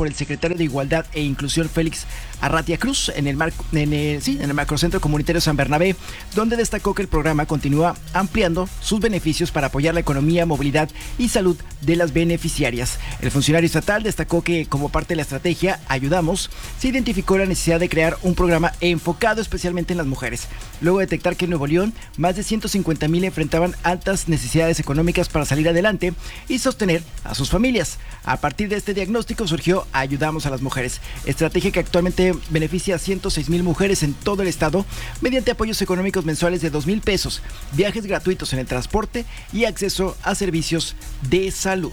por el secretario de Igualdad e Inclusión Félix Arratia Cruz en el Macrocentro Comunitario San Bernabé, donde destacó que el programa continúa ampliando sus beneficios para apoyar la economía, movilidad y salud de las beneficiarias. El funcionario estatal destacó que como parte de la estrategia Ayudamos, se identificó la necesidad de crear un programa enfocado especialmente en las mujeres, luego de detectar que en Nuevo León más de 150,000 enfrentaban altas necesidades económicas para salir adelante y sostener a sus familias. A partir de este diagnóstico surgió Ayudamos a las Mujeres, estrategia que actualmente beneficia a 106,000 mujeres en todo el estado mediante apoyos económicos mensuales de 2,000 pesos, viajes gratuitos en el transporte y acceso a servicios de salud.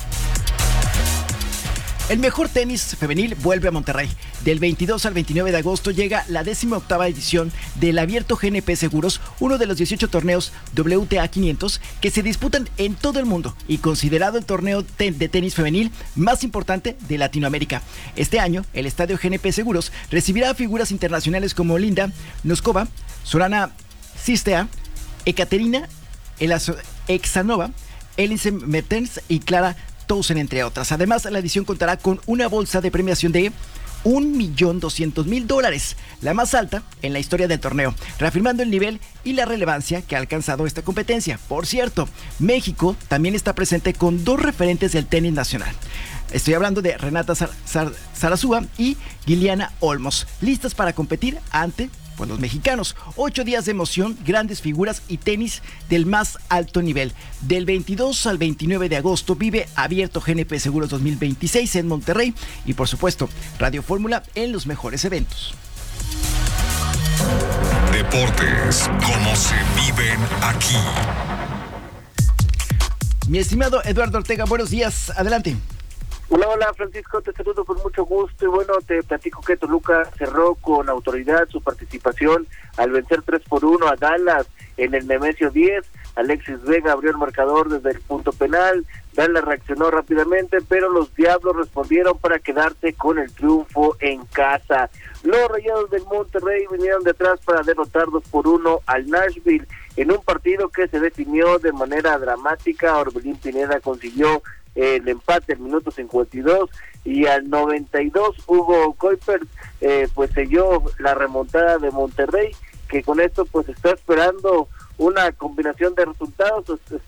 El mejor tenis femenil vuelve a Monterrey. Del 22 al 29 de agosto llega la 18ª edición del Abierto GNP Seguros, uno de los 18 torneos WTA 500 que se disputan en todo el mundo y considerado el torneo de tenis femenil más importante de Latinoamérica. Este año, el estadio GNP Seguros recibirá a figuras internacionales como Linda Noskova, Sorana Cistea, Ekaterina Exanova, Elise Mertens y Clara Towson, entre otras. Además, la edición contará con una bolsa de premiación de $1,200,000, la más alta en la historia del torneo, reafirmando el nivel y la relevancia que ha alcanzado esta competencia. Por cierto, México también está presente con 2 referentes del tenis nacional. Estoy hablando de Renata Zarazúa y Liliana Olmos, listas para competir ante los mexicanos. 8 días de emoción, grandes figuras y tenis del más alto nivel. Del 22 al 29 de agosto vive Abierto GNP Seguros 2026 en Monterrey y por supuesto Radio Fórmula en los mejores eventos. Deportes como se viven aquí. Mi estimado Eduardo Ortega, buenos días, adelante. Hola Francisco, te saludo con mucho gusto y bueno, te platico que Toluca cerró con autoridad su participación al vencer 3-1 a Dallas en el Nemesio 10. Alexis Vega abrió el marcador desde el punto penal, Dallas reaccionó rápidamente, pero los Diablos respondieron para quedarse con el triunfo en casa. Los Rayados del Monterrey vinieron detrás para derrotar 2-1 al Nashville en un partido que se definió de manera dramática. Orbelín Pineda consiguió el empate al minuto 52 y al 92 Hugo Kuipers pues selló la remontada de Monterrey, que con esto pues está esperando una combinación de resultados.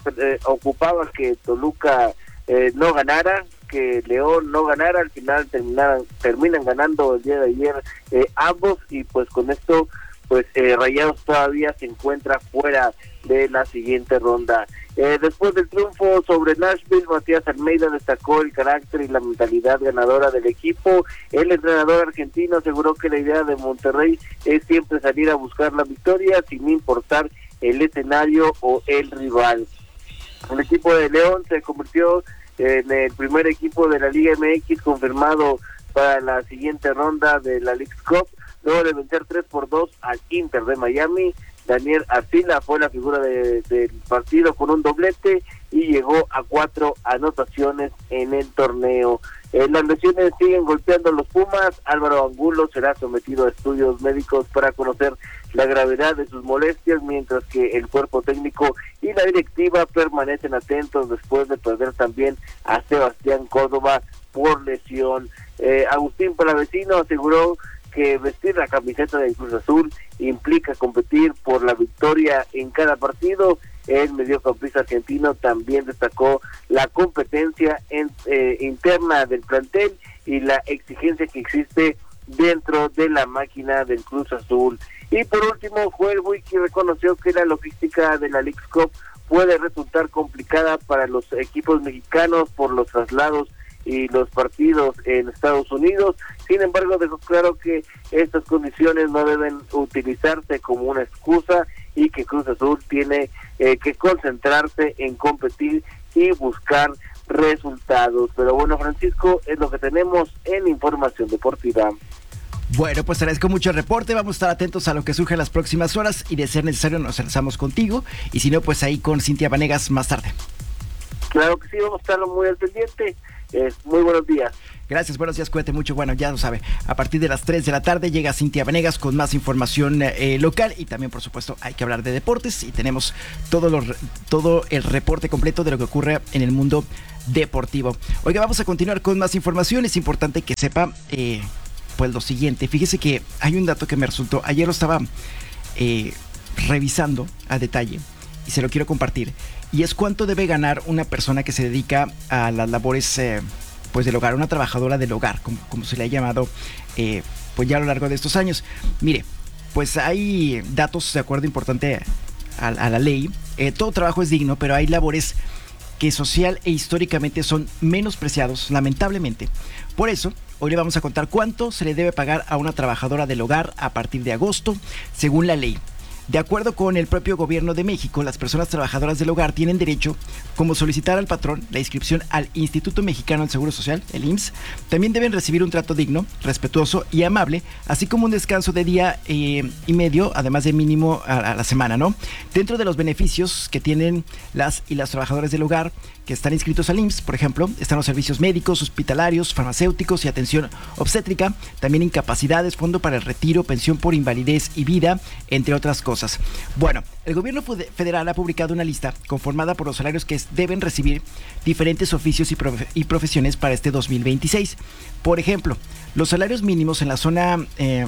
Ocupaba que Toluca no ganara, que León no ganara, al final terminan ganando el día de ayer ambos, y pues con esto pues Rayados todavía se encuentra fuera de la siguiente ronda. Después del triunfo sobre Nashville, Matías Almeida destacó el carácter y la mentalidad ganadora del equipo. El entrenador argentino aseguró que la idea de Monterrey es siempre salir a buscar la victoria sin importar el escenario o el rival. El equipo de León se convirtió en el primer equipo de la Liga MX confirmado para la siguiente ronda de la Leagues Cup, luego de vencer 3-2 al Inter de Miami. Daniel Arcila fue la figura del partido con un doblete y llegó a 4 anotaciones en el torneo. Las lesiones siguen golpeando a los Pumas. Álvaro Angulo será sometido a estudios médicos para conocer la gravedad de sus molestias, mientras que el cuerpo técnico y la directiva permanecen atentos después de perder también a Sebastián Córdoba por lesión. Agustín Palavecino aseguró que vestir la camiseta del Cruz Azul implica competir por la victoria en cada partido. El mediocampista argentino también destacó la competencia interna del plantel y la exigencia que existe dentro de la máquina del Cruz Azul. Y por último, Joel Wiki reconoció que la logística de la Leagues Cup puede resultar complicada para los equipos mexicanos por los traslados y los partidos en Estados Unidos. Sin embargo, dejó claro que estas condiciones no deben utilizarse como una excusa y que Cruz Azul tiene que concentrarse en competir y buscar resultados. Pero bueno, Francisco, es lo que tenemos en Información Deportiva. Bueno, pues agradezco mucho el reporte, vamos a estar atentos a lo que surge en las próximas horas y de ser necesario nos enlazamos contigo y si no, pues ahí con Cintia Vanegas más tarde. Claro que sí, vamos a estar muy al pendiente. Muy buenos días. Gracias, buenos días, cuídate mucho. Bueno, ya lo sabe, a partir de las 3 de la tarde llega Cintia Venegas con más información local y también, por supuesto, hay que hablar de deportes y tenemos todo el reporte completo de lo que ocurre en el mundo deportivo. Oiga, vamos a continuar con más información. Es importante que sepa, pues lo siguiente. Fíjese que hay un dato que me resultó, ayer lo estaba revisando a detalle y se lo quiero compartir. Y es cuánto debe ganar una persona que se dedica a las labores pues del hogar, una trabajadora del hogar, como se le ha llamado pues ya a lo largo de estos años. Mire, pues hay datos de acuerdo importante a la ley. Todo trabajo es digno, pero hay labores que social e históricamente son menospreciados, lamentablemente. Por eso, hoy le vamos a contar cuánto se le debe pagar a una trabajadora del hogar a partir de agosto, según la ley. De acuerdo con el propio gobierno de México, las personas trabajadoras del hogar tienen derecho, como solicitar al patrón la inscripción al Instituto Mexicano del Seguro Social, el IMSS. También deben recibir un trato digno, respetuoso y amable, así como un descanso de día y medio, además de mínimo a la semana, ¿no? Dentro de los beneficios que tienen las trabajadores del hogar que están inscritos al IMSS, por ejemplo, están los servicios médicos, hospitalarios, farmacéuticos y atención obstétrica, también incapacidades, fondo para el retiro, pensión por invalidez y vida, entre otras cosas. Bueno, el gobierno federal ha publicado una lista conformada por los salarios que deben recibir diferentes oficios y profesiones para este 2026. Por ejemplo, los salarios mínimos en la zona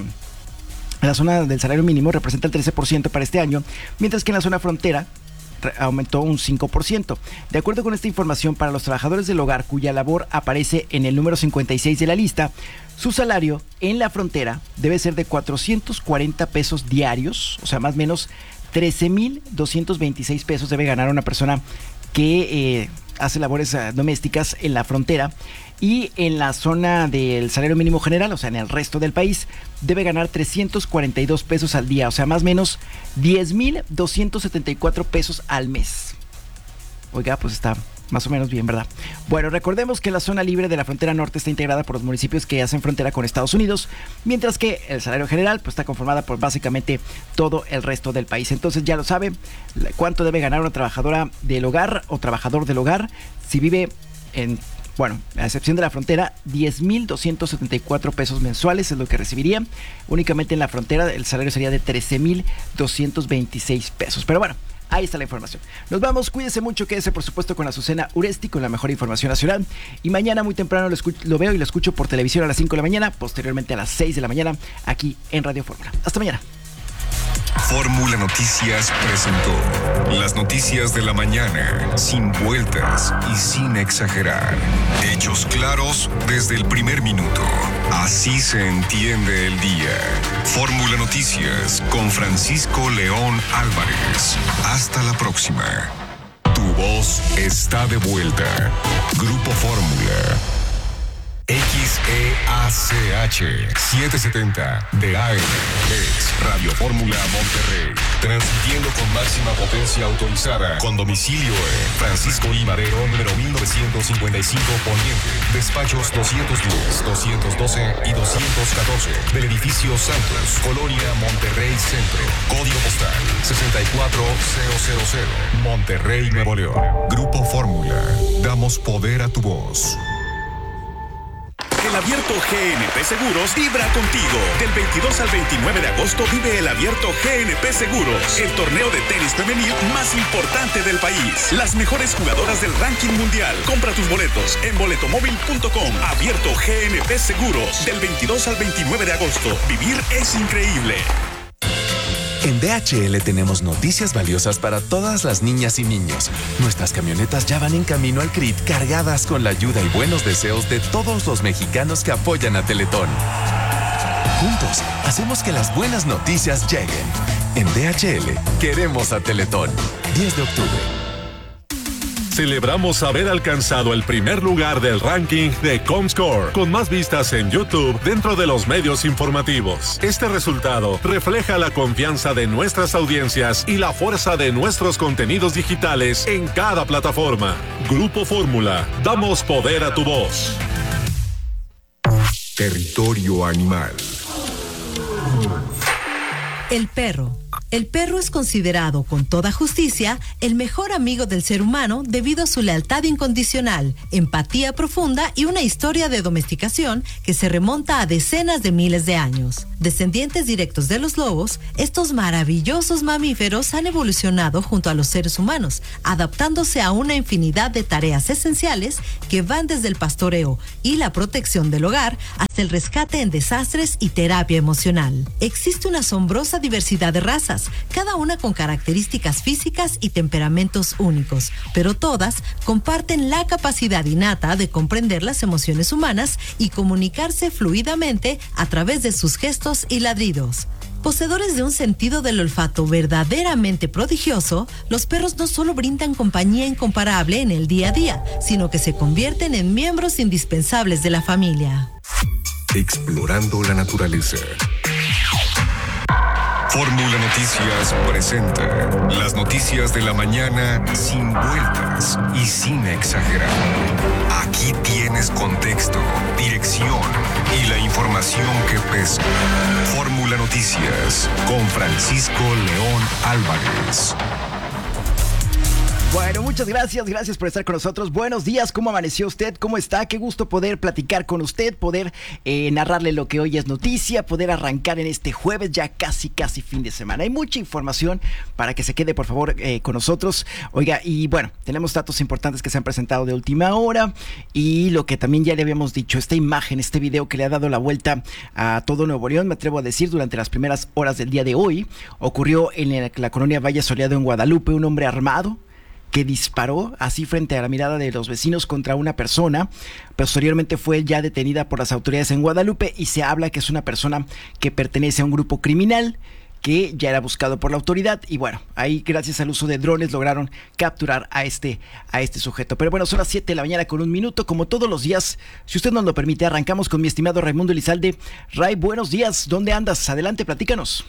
del salario mínimo representa el 13% para este año, mientras que en la zona frontera aumentó un 5%. De acuerdo con esta información, para los trabajadores del hogar cuya labor aparece en el número 56 de la lista, su salario en la frontera debe ser de 440 pesos diarios, o sea, más o menos 13,226 pesos debe ganar una persona que hace labores domésticas en la frontera. Y en la zona del salario mínimo general, o sea, en el resto del país, debe ganar 342 pesos al día, o sea, más o menos 10,274 pesos al mes. Oiga, pues está más o menos bien, ¿verdad? Bueno, recordemos que la zona libre de la frontera norte está integrada por los municipios que hacen frontera con Estados Unidos, mientras que el salario general pues está conformada por básicamente todo el resto del país. Entonces ya lo sabe, cuánto debe ganar una trabajadora del hogar o trabajador del hogar si vive en... Bueno, a excepción de la frontera, 10,274 pesos mensuales es lo que recibiría. Únicamente en la frontera el salario sería de 13,226 pesos. Pero bueno, ahí está la información. Nos vamos, cuídese mucho, quédese por supuesto con Azucena Uresti, con la mejor información nacional. Y mañana muy temprano lo veo y lo escucho por televisión a las 5 de la mañana, posteriormente a las 6 de la mañana, aquí en Radio Fórmula. Hasta mañana. Fórmula Noticias presentó las noticias de la mañana, sin vueltas y sin exagerar. Hechos claros desde el primer minuto. Así se entiende el día. Fórmula Noticias con Francisco León Álvarez. Hasta la próxima. Tu voz está de vuelta. Grupo Fórmula. XEACH 770 de AM es Radio Fórmula Monterrey, transmitiendo con máxima potencia autorizada, con domicilio en Francisco I. Madero, número 1955 Poniente, despachos 210, 212 y 214 del edificio Santos, Colonia Monterrey Centro, código postal 64000, Monterrey, Nuevo León. Grupo Fórmula, damos poder a tu voz. El Abierto GNP Seguros vibra contigo. Del 22 al 29 de agosto vive el Abierto GNP Seguros, el torneo de tenis femenil más importante del país. Las mejores jugadoras del ranking mundial. Compra tus boletos en boletomóvil.com. Abierto GNP Seguros, del 22 al 29 de agosto. Vivir es increíble. En DHL tenemos noticias valiosas para todas las niñas y niños. Nuestras camionetas ya van en camino al CRIT cargadas con la ayuda y buenos deseos de todos los mexicanos que apoyan a Teletón. Juntos, hacemos que las buenas noticias lleguen. En DHL, queremos a Teletón. 10 de octubre. Celebramos haber alcanzado el primer lugar del ranking de Comscore, con más vistas en YouTube dentro de los medios informativos. Este resultado refleja la confianza de nuestras audiencias y la fuerza de nuestros contenidos digitales en cada plataforma. Grupo Fórmula, damos poder a tu voz. Territorio animal. El perro El perro es considerado, con toda justicia, el mejor amigo del ser humano debido a su lealtad incondicional, empatía profunda y una historia de domesticación que se remonta a decenas de miles de años. Descendientes directos de los lobos, estos maravillosos mamíferos han evolucionado junto a los seres humanos, adaptándose a una infinidad de tareas esenciales que van desde el pastoreo y la protección del hogar hasta el rescate en desastres y terapia emocional. Existe una asombrosa diversidad de razas, cada una con características físicas y temperamentos únicos, pero todas comparten la capacidad innata de comprender las emociones humanas y comunicarse fluidamente a través de sus gestos y ladridos. Poseedores de un sentido del olfato verdaderamente prodigioso, los perros no solo brindan compañía incomparable en el día a día, sino que se convierten en miembros indispensables de la familia. Explorando la naturaleza. Fórmula Noticias presenta las noticias de la mañana sin vueltas y sin exagerar. Aquí tienes contexto, dirección y la información que pesa. Fórmula Noticias con Francisco León Álvarez. Bueno, muchas gracias por estar con nosotros. Buenos días, ¿cómo amaneció usted? ¿Cómo está? Qué gusto poder platicar con usted, poder narrarle lo que hoy es noticia, poder arrancar en este jueves, ya casi fin de semana. Hay mucha información para que se quede, por favor, con nosotros. Oiga, y bueno, tenemos datos importantes que se han presentado de última hora y lo que también ya le habíamos dicho, esta imagen, este video que le ha dado la vuelta a todo Nuevo León, me atrevo a decir, durante las primeras horas del día de hoy, ocurrió en la colonia Valle Soleado en Guadalupe. Un hombre armado que disparó así frente a la mirada de los vecinos contra una persona. Posteriormente fue ya detenida por las autoridades en Guadalupe y se habla que es una persona que pertenece a un grupo criminal que ya era buscado por la autoridad. Y bueno, ahí gracias al uso de drones lograron capturar a este sujeto. Pero bueno, son las 7 de la mañana con 1 minuto. Como todos los días, si usted nos lo permite, arrancamos con mi estimado Raimundo Elizalde. Ray, buenos días, ¿dónde andas? Adelante, platícanos.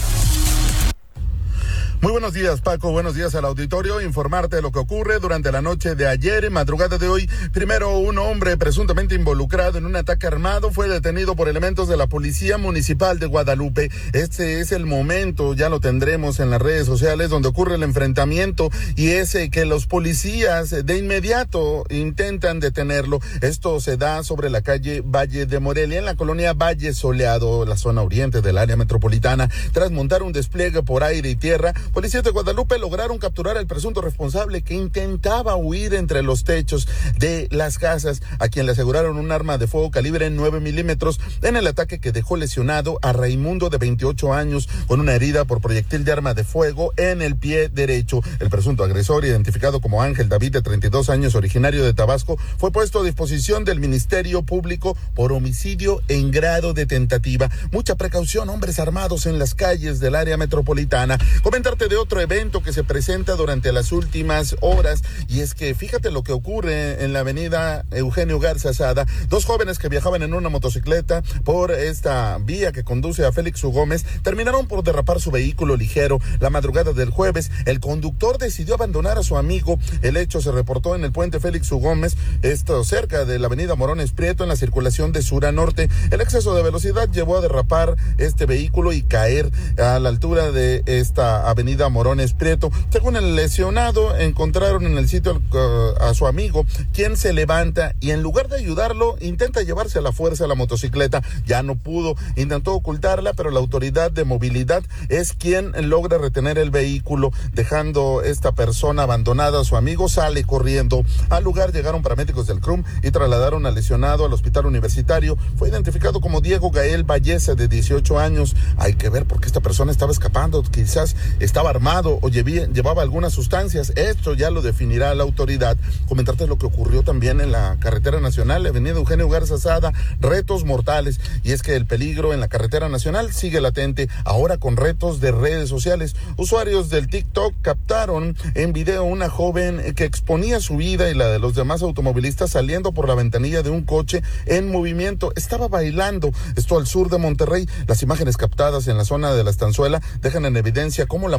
Muy buenos días, Paco. Buenos días al auditorio. Informarte de lo que ocurre durante la noche de ayer, madrugada de hoy. Primero, un hombre presuntamente involucrado en un ataque armado fue detenido por elementos de la Policía Municipal de Guadalupe. Este es el momento, ya lo tendremos en las redes sociales, donde ocurre el enfrentamiento y es que los policías de inmediato intentan detenerlo. Esto se da sobre la calle Valle de Morelia, en la colonia Valle Soleado, la zona oriente del área metropolitana. Tras montar un despliegue por aire y tierra, policías de Guadalupe lograron capturar al presunto responsable que intentaba huir entre los techos de las casas, a quien le aseguraron un arma de fuego calibre 9 milímetros en el ataque que dejó lesionado a Raimundo, de 28 años, con una herida por proyectil de arma de fuego en el pie derecho. El presunto agresor, identificado como Ángel David, de 32 años, originario de Tabasco, fue puesto a disposición del Ministerio Público por homicidio en grado de tentativa. Mucha precaución, hombres armados en las calles del área metropolitana. Comentarte de otro evento que se presenta durante las últimas horas, y es que fíjate lo que ocurre en la avenida Eugenio Garza Sada. Dos jóvenes que viajaban en una motocicleta por esta vía que conduce a Félix U. Gómez terminaron por derrapar su vehículo ligero. La madrugada del jueves, el conductor decidió abandonar a su amigo. El hecho se reportó en el puente Félix U. Gómez, esto cerca de la avenida Morones Prieto, en la circulación de sur a norte. El exceso de velocidad llevó a derrapar este vehículo y caer a la altura de esta avenida Morones Prieto. Según el lesionado, encontraron en el sitio a su amigo, quien se levanta y en lugar de ayudarlo, intenta llevarse a la fuerza la motocicleta. Ya no pudo, intentó ocultarla, pero la autoridad de movilidad es quien logra retener el vehículo, dejando esta persona abandonada. Su amigo sale corriendo. Al lugar llegaron paramédicos del CRUM y trasladaron al lesionado al hospital universitario. Fue identificado como Diego Gael Valleza, de 18 años. Hay que ver por qué esta persona estaba escapando. Quizás estaba armado o llevaba algunas sustancias. Esto ya lo definirá la autoridad. Comentarte lo que ocurrió también en la carretera nacional, avenida Eugenio Garza Sada, retos mortales. Y es que el peligro en la carretera nacional sigue latente, ahora con retos de redes sociales. Usuarios del TikTok captaron en video una joven que exponía su vida y la de los demás automovilistas saliendo por la ventanilla de un coche en movimiento. Estaba bailando, esto al sur de Monterrey. Las imágenes captadas en la zona de la Estanzuela dejan en evidencia cómo la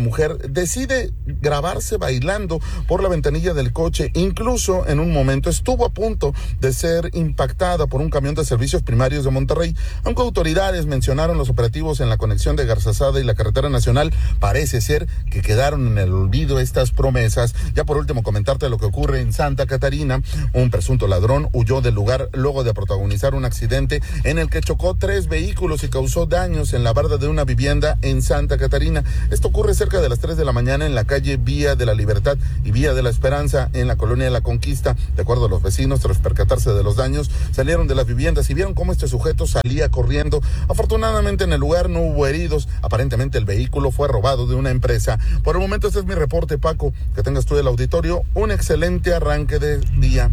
mujer decide grabarse bailando por la ventanilla del coche. Incluso en un momento estuvo a punto de ser impactada por un camión de servicios primarios de Monterrey. Aunque autoridades mencionaron los operativos en la conexión de Garzazada y la carretera nacional, parece ser que quedaron en el olvido estas promesas. Ya por último, comentarte lo que ocurre en Santa Catarina. Un presunto ladrón huyó del lugar luego de protagonizar un accidente en el que chocó 3 vehículos y causó daños en la barda de una vivienda en Santa Catarina. Esto ocurre cerca de las 3 de la mañana en la calle Vía de la Libertad y Vía de la Esperanza en la colonia de La Conquista. De acuerdo a los vecinos, tras percatarse de los daños, salieron de las viviendas y vieron cómo este sujeto salía corriendo. Afortunadamente en el lugar no hubo heridos. Aparentemente el vehículo fue robado de una empresa. Por el momento este es mi reporte, Paco. Que tengas tú el auditorio un excelente arranque de día.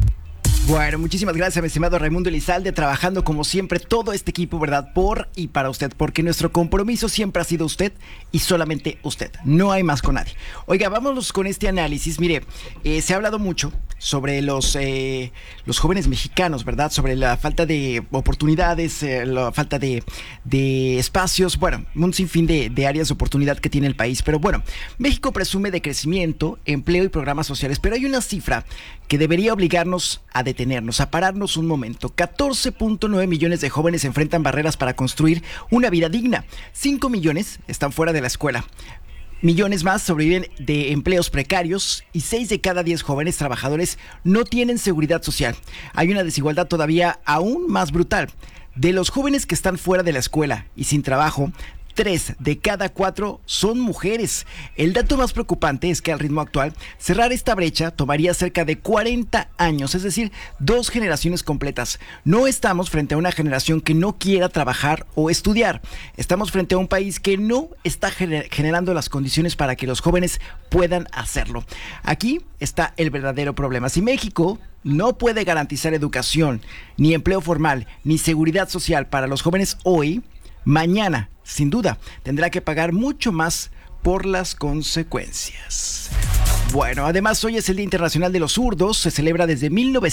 Bueno, muchísimas gracias, mi estimado Raimundo Elizalde, trabajando como siempre todo este equipo, ¿verdad? Por y para usted, porque nuestro compromiso siempre ha sido usted y solamente usted. No hay más con nadie. Oiga, vámonos con este análisis. Mire, se ha hablado mucho sobre los jóvenes mexicanos, ¿verdad? Sobre la falta de oportunidades, la falta de espacios, bueno, un sinfín de áreas de oportunidad que tiene el país. Pero bueno, México presume de crecimiento, empleo y programas sociales, pero hay una cifra que debería obligarnos a detenernos, a pararnos un momento. 14.9 millones de jóvenes enfrentan barreras para construir una vida digna. 5 millones están fuera de la escuela. Millones más sobreviven de empleos precarios y 6 de cada 10 jóvenes trabajadores no tienen seguridad social. Hay una desigualdad todavía aún más brutal. De los jóvenes que están fuera de la escuela y sin trabajo, 3 de cada 4 son mujeres. El dato más preocupante es que al ritmo actual, cerrar esta brecha tomaría cerca de 40 años, es decir, 2 generaciones completas. No estamos frente a una generación que no quiera trabajar o estudiar. Estamos frente a un país que no está generando las condiciones para que los jóvenes puedan hacerlo. Aquí está el verdadero problema. Si México no puede garantizar educación, ni empleo formal, ni seguridad social para los jóvenes hoy, mañana, sin duda, tendrá que pagar mucho más por las consecuencias. Bueno, además hoy es el Día Internacional de los Zurdos, se celebra desde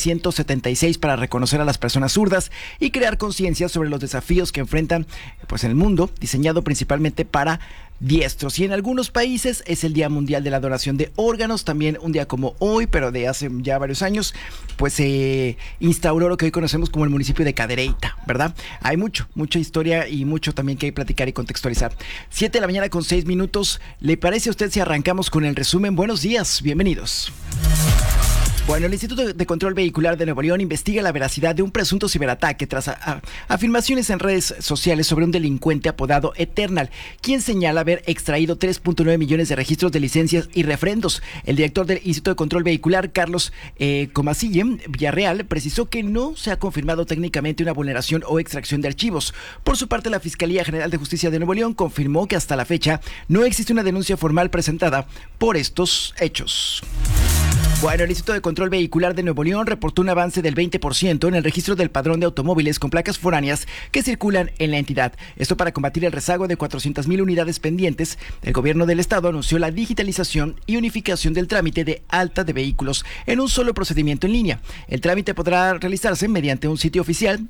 1976 para reconocer a las personas zurdas y crear conciencia sobre los desafíos que enfrentan pues, en el mundo, diseñado principalmente para diestros. Y en algunos países es el Día Mundial de la Donación de Órganos, también un día como hoy, pero de hace ya varios años, pues se instauró lo que hoy conocemos como el municipio de Cadereyta, ¿verdad? Hay mucha historia y mucho también que platicar y contextualizar. 7 de la mañana con 6 minutos. ¿Le parece a usted si arrancamos con el resumen? Buenos días, bienvenidos. Bueno, el Instituto de Control Vehicular de Nuevo León investiga la veracidad de un presunto ciberataque tras afirmaciones en redes sociales sobre un delincuente apodado Eternal, quien señala haber extraído 3.9 millones de registros de licencias y refrendos. El director del Instituto de Control Vehicular, Carlos Comasille Villarreal, precisó que no se ha confirmado técnicamente una vulneración o extracción de archivos. Por su parte, la Fiscalía General de Justicia de Nuevo León confirmó que hasta la fecha no existe una denuncia formal presentada por estos hechos. Bueno, el Instituto de Control Vehicular de Nuevo León reportó un avance del 20% en el registro del padrón de automóviles con placas foráneas que circulan en la entidad. Esto para combatir el rezago de 400,000 unidades pendientes. El gobierno del estado anunció la digitalización y unificación del trámite de alta de vehículos en un solo procedimiento en línea. El trámite podrá realizarse mediante un sitio oficial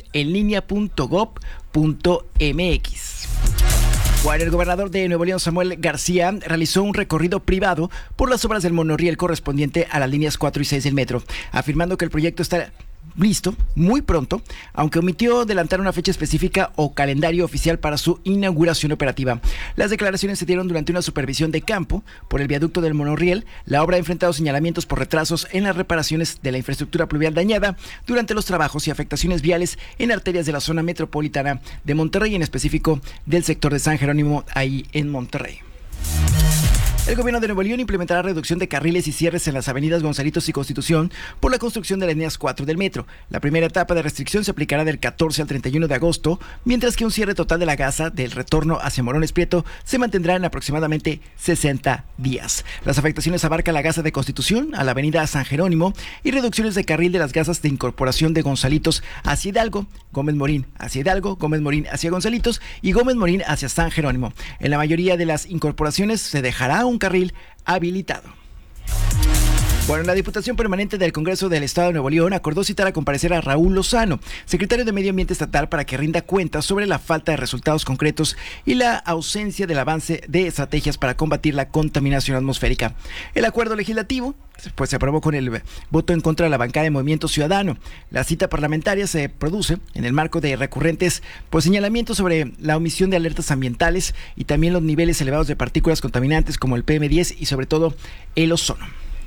enlinea.gov.mx. Bueno, el gobernador de Nuevo León, Samuel García, realizó un recorrido privado por las obras del monorriel correspondiente a las líneas 4 y 6 del metro, afirmando que el proyecto está listo muy pronto, aunque omitió adelantar una fecha específica o calendario oficial para su inauguración operativa. Las declaraciones se dieron durante una supervisión de campo por el viaducto del monorriel. La obra ha enfrentado señalamientos por retrasos en las reparaciones de la infraestructura pluvial dañada durante los trabajos y afectaciones viales en arterias de la zona metropolitana de Monterrey, en específico del sector de San Jerónimo, ahí en Monterrey. El gobierno de Nuevo León implementará reducción de carriles y cierres en las avenidas Gonzalitos y Constitución por la construcción de las líneas 4 del metro. La primera etapa de restricción se aplicará del 14 al 31 de agosto, mientras que un cierre total de la Gaza del retorno hacia Morones Prieto se mantendrá en aproximadamente 60 días. Las afectaciones abarcan la Gaza de Constitución a la avenida San Jerónimo y reducciones de carril de las gasas de incorporación de Gonzalitos hacia Hidalgo, Gómez Morín hacia Hidalgo, Gómez Morín hacia Gonzalitos y Gómez Morín hacia San Jerónimo. En la mayoría de las incorporaciones se dejará un carril habilitado. Bueno, la Diputación Permanente del Congreso del Estado de Nuevo León acordó citar a comparecer a Raúl Lozano, secretario de Medio Ambiente Estatal, para que rinda cuentas sobre la falta de resultados concretos y la ausencia del avance de estrategias para combatir la contaminación atmosférica. El acuerdo legislativo pues se aprobó con el voto en contra de la bancada de Movimiento Ciudadano. La cita parlamentaria se produce en el marco de recurrentes señalamientos sobre la omisión de alertas ambientales y también los niveles elevados de partículas contaminantes como el PM10 y sobre todo el ozono.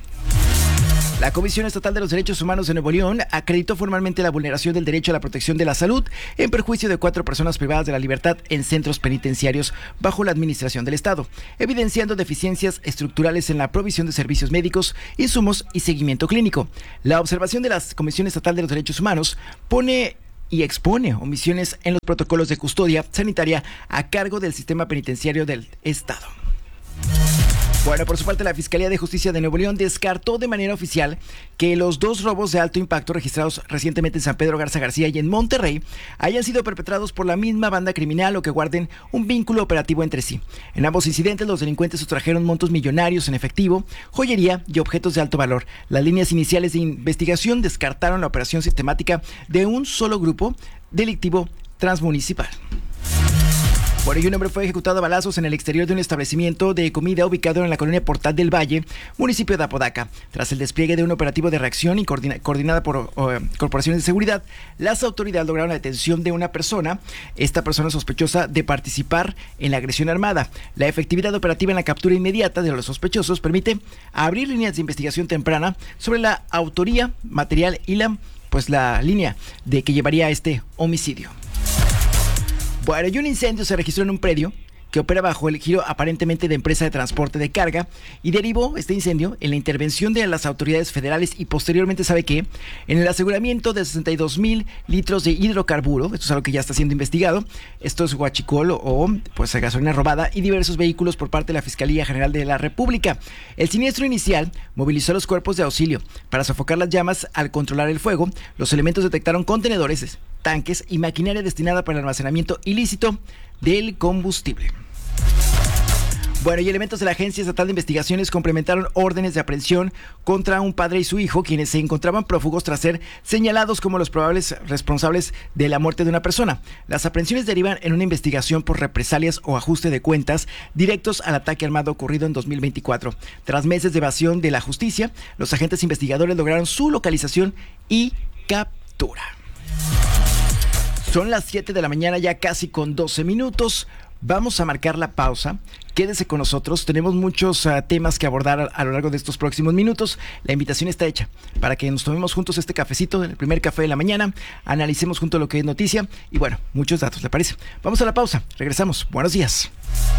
La Comisión Estatal de los Derechos Humanos de Nuevo León acreditó formalmente la vulneración del derecho a la protección de la salud en perjuicio de 4 personas privadas de la libertad en centros penitenciarios bajo la administración del Estado, evidenciando deficiencias estructurales en la provisión de servicios médicos, insumos y seguimiento clínico. La observación de la Comisión Estatal de los Derechos Humanos pone y expone omisiones en los protocolos de custodia sanitaria a cargo del sistema penitenciario del Estado. Bueno, por su parte, la Fiscalía de Justicia de Nuevo León descartó de manera oficial que los 2 robos de alto impacto registrados recientemente en San Pedro Garza García y en Monterrey hayan sido perpetrados por la misma banda criminal o que guarden un vínculo operativo entre sí. En ambos incidentes, los delincuentes sustrajeron montos millonarios en efectivo, joyería y objetos de alto valor. Las líneas iniciales de investigación descartaron la operación sistemática de un solo grupo delictivo transmunicipal. Bueno, y un hombre fue ejecutado a balazos en el exterior de un establecimiento de comida ubicado en la colonia Portal del Valle, municipio de Apodaca. Tras el despliegue de un operativo de reacción y coordinada por corporaciones de seguridad, las autoridades lograron la detención de una persona, esta persona sospechosa de participar en la agresión armada. La efectividad operativa en la captura inmediata de los sospechosos permite abrir líneas de investigación temprana sobre la autoría material y la línea de que llevaría a este homicidio. Bueno, y un incendio se registró en un predio que opera bajo el giro aparentemente de empresa de transporte de carga y derivó este incendio en la intervención de las autoridades federales y posteriormente, ¿sabe qué? En el aseguramiento de 62,000 litros de hidrocarburo, esto es algo que ya está siendo investigado, esto es huachicol o gasolina robada y diversos vehículos por parte de la Fiscalía General de la República. El siniestro inicial movilizó a los cuerpos de auxilio para sofocar las llamas. Al controlar el fuego, los elementos detectaron contenedores, tanques y maquinaria destinada para el almacenamiento ilícito del combustible. Bueno, y elementos de la Agencia Estatal de Investigaciones complementaron órdenes de aprehensión contra un padre y su hijo, quienes se encontraban prófugos tras ser señalados como los probables responsables de la muerte de una persona. Las aprehensiones derivan en una investigación por represalias o ajuste de cuentas directos al ataque armado ocurrido en 2024. Tras meses de evasión de la justicia, los agentes investigadores lograron su localización y captura. Son las 7 de la mañana, ya casi con 12 minutos. Vamos a marcar la pausa. Quédese con nosotros. Tenemos muchos temas que abordar a lo largo de estos próximos minutos. La invitación está hecha para que nos tomemos juntos este cafecito, el primer café de la mañana. Analicemos juntos lo que es noticia y bueno, muchos datos, ¿le parece? Vamos a la pausa. Regresamos. Buenos días.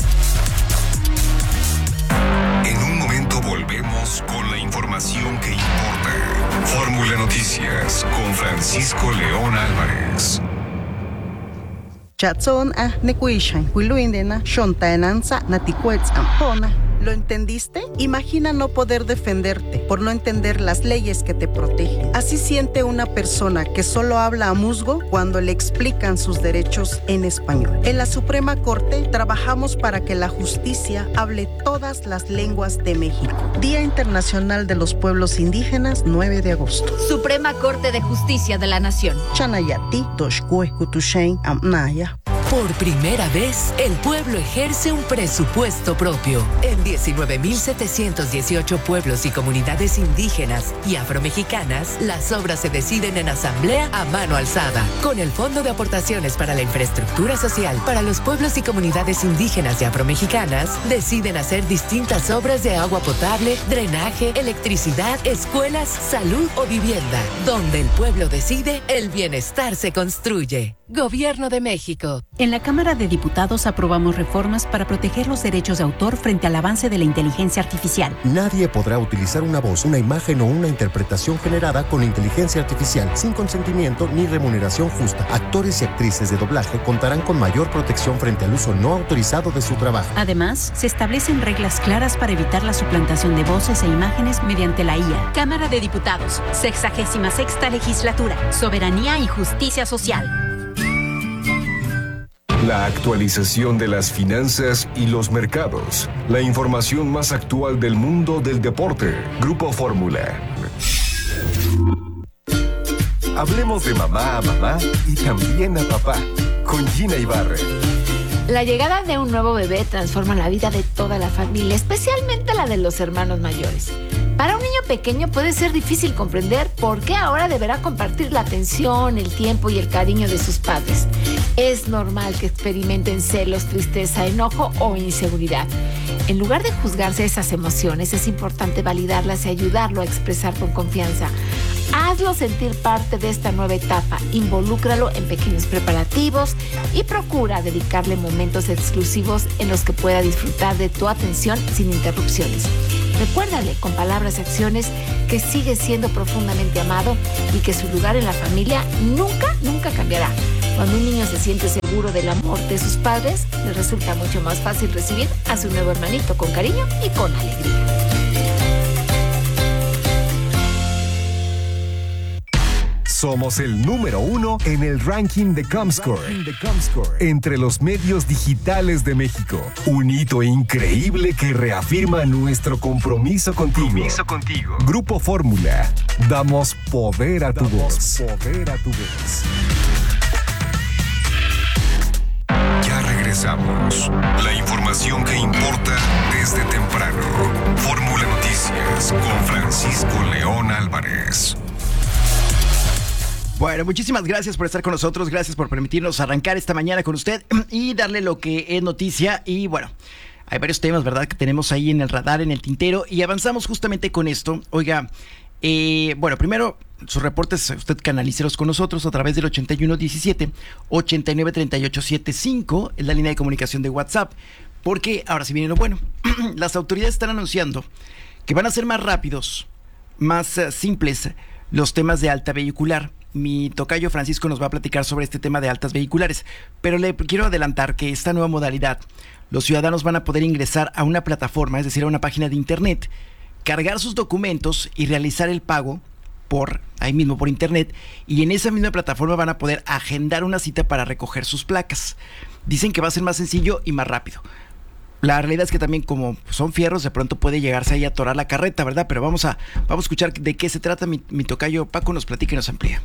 En un momento volvemos con la información que importa. Fórmula Noticias con Francisco León Álvarez. Chatson nekuishan huiluindena shontaenanza naticuets ampona. ¿Lo entendiste? Imagina no poder defenderte por no entender las leyes que te protegen. Así siente una persona que solo habla a musgo cuando le explican sus derechos en español. En la Suprema Corte trabajamos para que la justicia hable todas las lenguas de México. Día Internacional de los Pueblos Indígenas, 9 de agosto. Suprema Corte de Justicia de la Nación. Chanayati, Toshkue, Kutushain, Amnaya. Por primera vez, el pueblo ejerce un presupuesto propio. En 19.718 pueblos y comunidades indígenas y afromexicanas, las obras se deciden en asamblea a mano alzada, con el Fondo de Aportaciones para la Infraestructura Social. Para los pueblos y comunidades indígenas y afromexicanas, deciden hacer distintas obras de agua potable, drenaje, electricidad, escuelas, salud o vivienda. Donde el pueblo decide, el bienestar se construye. Gobierno de México. En la Cámara de Diputados aprobamos reformas para proteger los derechos de autor frente al avance de la inteligencia artificial. Nadie podrá utilizar una voz, una imagen o una interpretación generada con inteligencia artificial sin consentimiento ni remuneración justa. Actores y actrices de doblaje contarán con mayor protección frente al uso no autorizado de su trabajo. Además, se establecen reglas claras para evitar la suplantación de voces e imágenes mediante la IA. Cámara de Diputados, 66ª Legislatura, Soberanía y Justicia Social. La actualización de las finanzas y los mercados. La información más actual del mundo del deporte. Grupo Fórmula. Hablemos de mamá a mamá y también a papá. Con Gina Ibarra. La llegada de un nuevo bebé transforma la vida de toda la familia, especialmente la de los hermanos mayores. Para un niño pequeño puede ser difícil comprender por qué ahora deberá compartir la atención, el tiempo y el cariño de sus padres. Es normal que experimenten celos, tristeza, enojo o inseguridad. En lugar de juzgarse esas emociones, es importante validarlas y ayudarlo a expresar con confianza. Hazlo sentir parte de esta nueva etapa, involúcralo en pequeños preparativos y procura dedicarle momentos exclusivos en los que pueda disfrutar de tu atención sin interrupciones. Recuérdale con palabras y acciones que sigue siendo profundamente amado y que su lugar en la familia nunca cambiará. Cuando un niño se siente seguro del amor de sus padres, le resulta mucho más fácil recibir a su nuevo hermanito con cariño y con alegría. Somos el número 1 en el ranking de Comscore entre los medios digitales de México. Un hito increíble que reafirma nuestro compromiso contigo. Grupo Fórmula. Damos poder a tu voz. Ya regresamos. La información que importa desde temprano. Fórmula Noticias con Francisco León Álvarez. Bueno, muchísimas gracias por estar con nosotros, gracias por permitirnos arrancar esta mañana con usted y darle lo que es noticia. Y bueno, hay varios temas, ¿verdad?, que tenemos ahí en el radar, en el tintero, y avanzamos justamente con esto. Oiga, bueno, primero, sus reportes usted canalícelos con nosotros a través del 8117-893875, es la línea de comunicación de WhatsApp, porque ahora sí viene lo bueno. Las autoridades están anunciando que van a ser más rápidos, más simples los temas de alta vehicular. Mi tocayo Francisco nos va a platicar sobre este tema de altas vehiculares, pero le quiero adelantar que esta nueva modalidad, los ciudadanos van a poder ingresar a una plataforma, es decir, a una página de internet, cargar sus documentos y realizar el pago ahí mismo por internet, y en esa misma plataforma van a poder agendar una cita para recoger sus placas. Dicen que va a ser más sencillo y más rápido. La realidad es que también, como son fierros, de pronto puede llegarse ahí a atorar la carreta, ¿verdad? Pero vamos a escuchar de qué se trata. Mi tocayo Paco nos platica y nos amplía.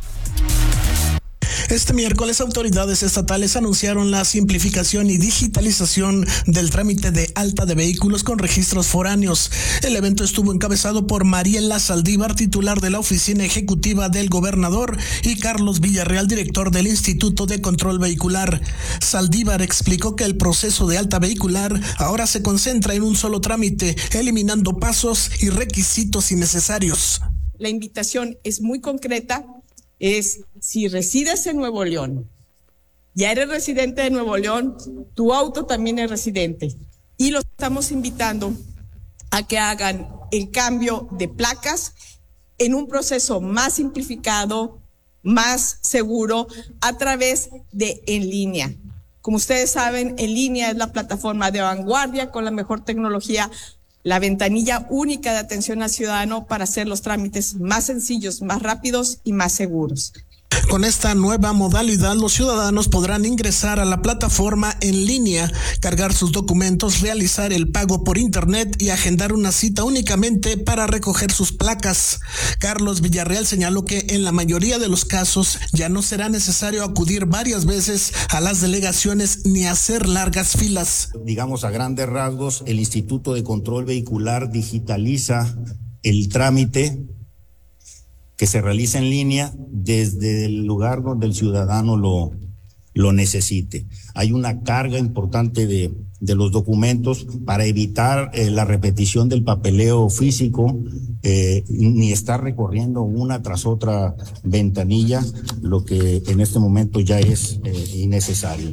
Este miércoles, autoridades estatales anunciaron la simplificación y digitalización del trámite de alta de vehículos con registros foráneos. El evento estuvo encabezado por Mariela Saldívar, titular de la Oficina Ejecutiva del Gobernador, y Carlos Villarreal, director del Instituto de Control Vehicular. Saldívar explicó que el proceso de alta vehicular ahora se concentra en un solo trámite, eliminando pasos y requisitos innecesarios. La invitación es muy concreta. Es, si resides en Nuevo León, ya eres residente de Nuevo León, tu auto también es residente. Y los estamos invitando a que hagan el cambio de placas en un proceso más simplificado, más seguro, a través de En Línea. Como ustedes saben, En Línea es la plataforma de vanguardia con la mejor tecnología, la ventanilla única de atención al ciudadano para hacer los trámites más sencillos, más rápidos y más seguros. Con esta nueva modalidad, los ciudadanos podrán ingresar a la plataforma En Línea, cargar sus documentos, realizar el pago por internet y agendar una cita únicamente para recoger sus placas. Carlos Villarreal señaló que en la mayoría de los casos ya no será necesario acudir varias veces a las delegaciones ni hacer largas filas. Digamos, a grandes rasgos, el Instituto de Control Vehicular digitaliza el trámite que se realiza en línea desde el lugar donde el ciudadano lo necesite. Hay una carga importante de los documentos para evitar la repetición del papeleo físico, ni estar recorriendo una tras otra ventanilla, lo que en este momento ya es innecesario.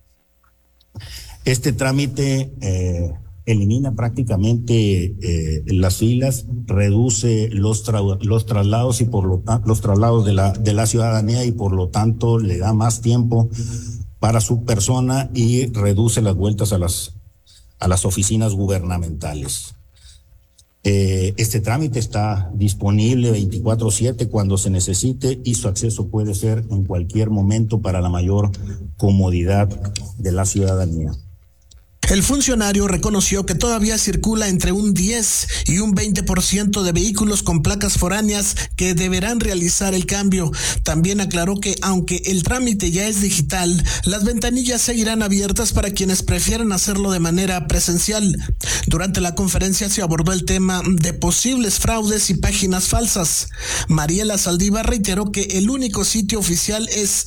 Este trámite elimina prácticamente las filas, reduce los traslados y por lo tanto los traslados de la ciudadanía, y por lo tanto le da más tiempo para su persona y reduce las vueltas a las oficinas gubernamentales. Este trámite está disponible 24/7 cuando se necesite, y su acceso puede ser en cualquier momento para la mayor comodidad de la ciudadanía. El funcionario reconoció que todavía circula entre un 10 y un 20% de vehículos con placas foráneas que deberán realizar el cambio. También aclaró que aunque el trámite ya es digital, las ventanillas seguirán abiertas para quienes prefieran hacerlo de manera presencial. Durante la conferencia se abordó el tema de posibles fraudes y páginas falsas. Mariela Saldívar reiteró que el único sitio oficial es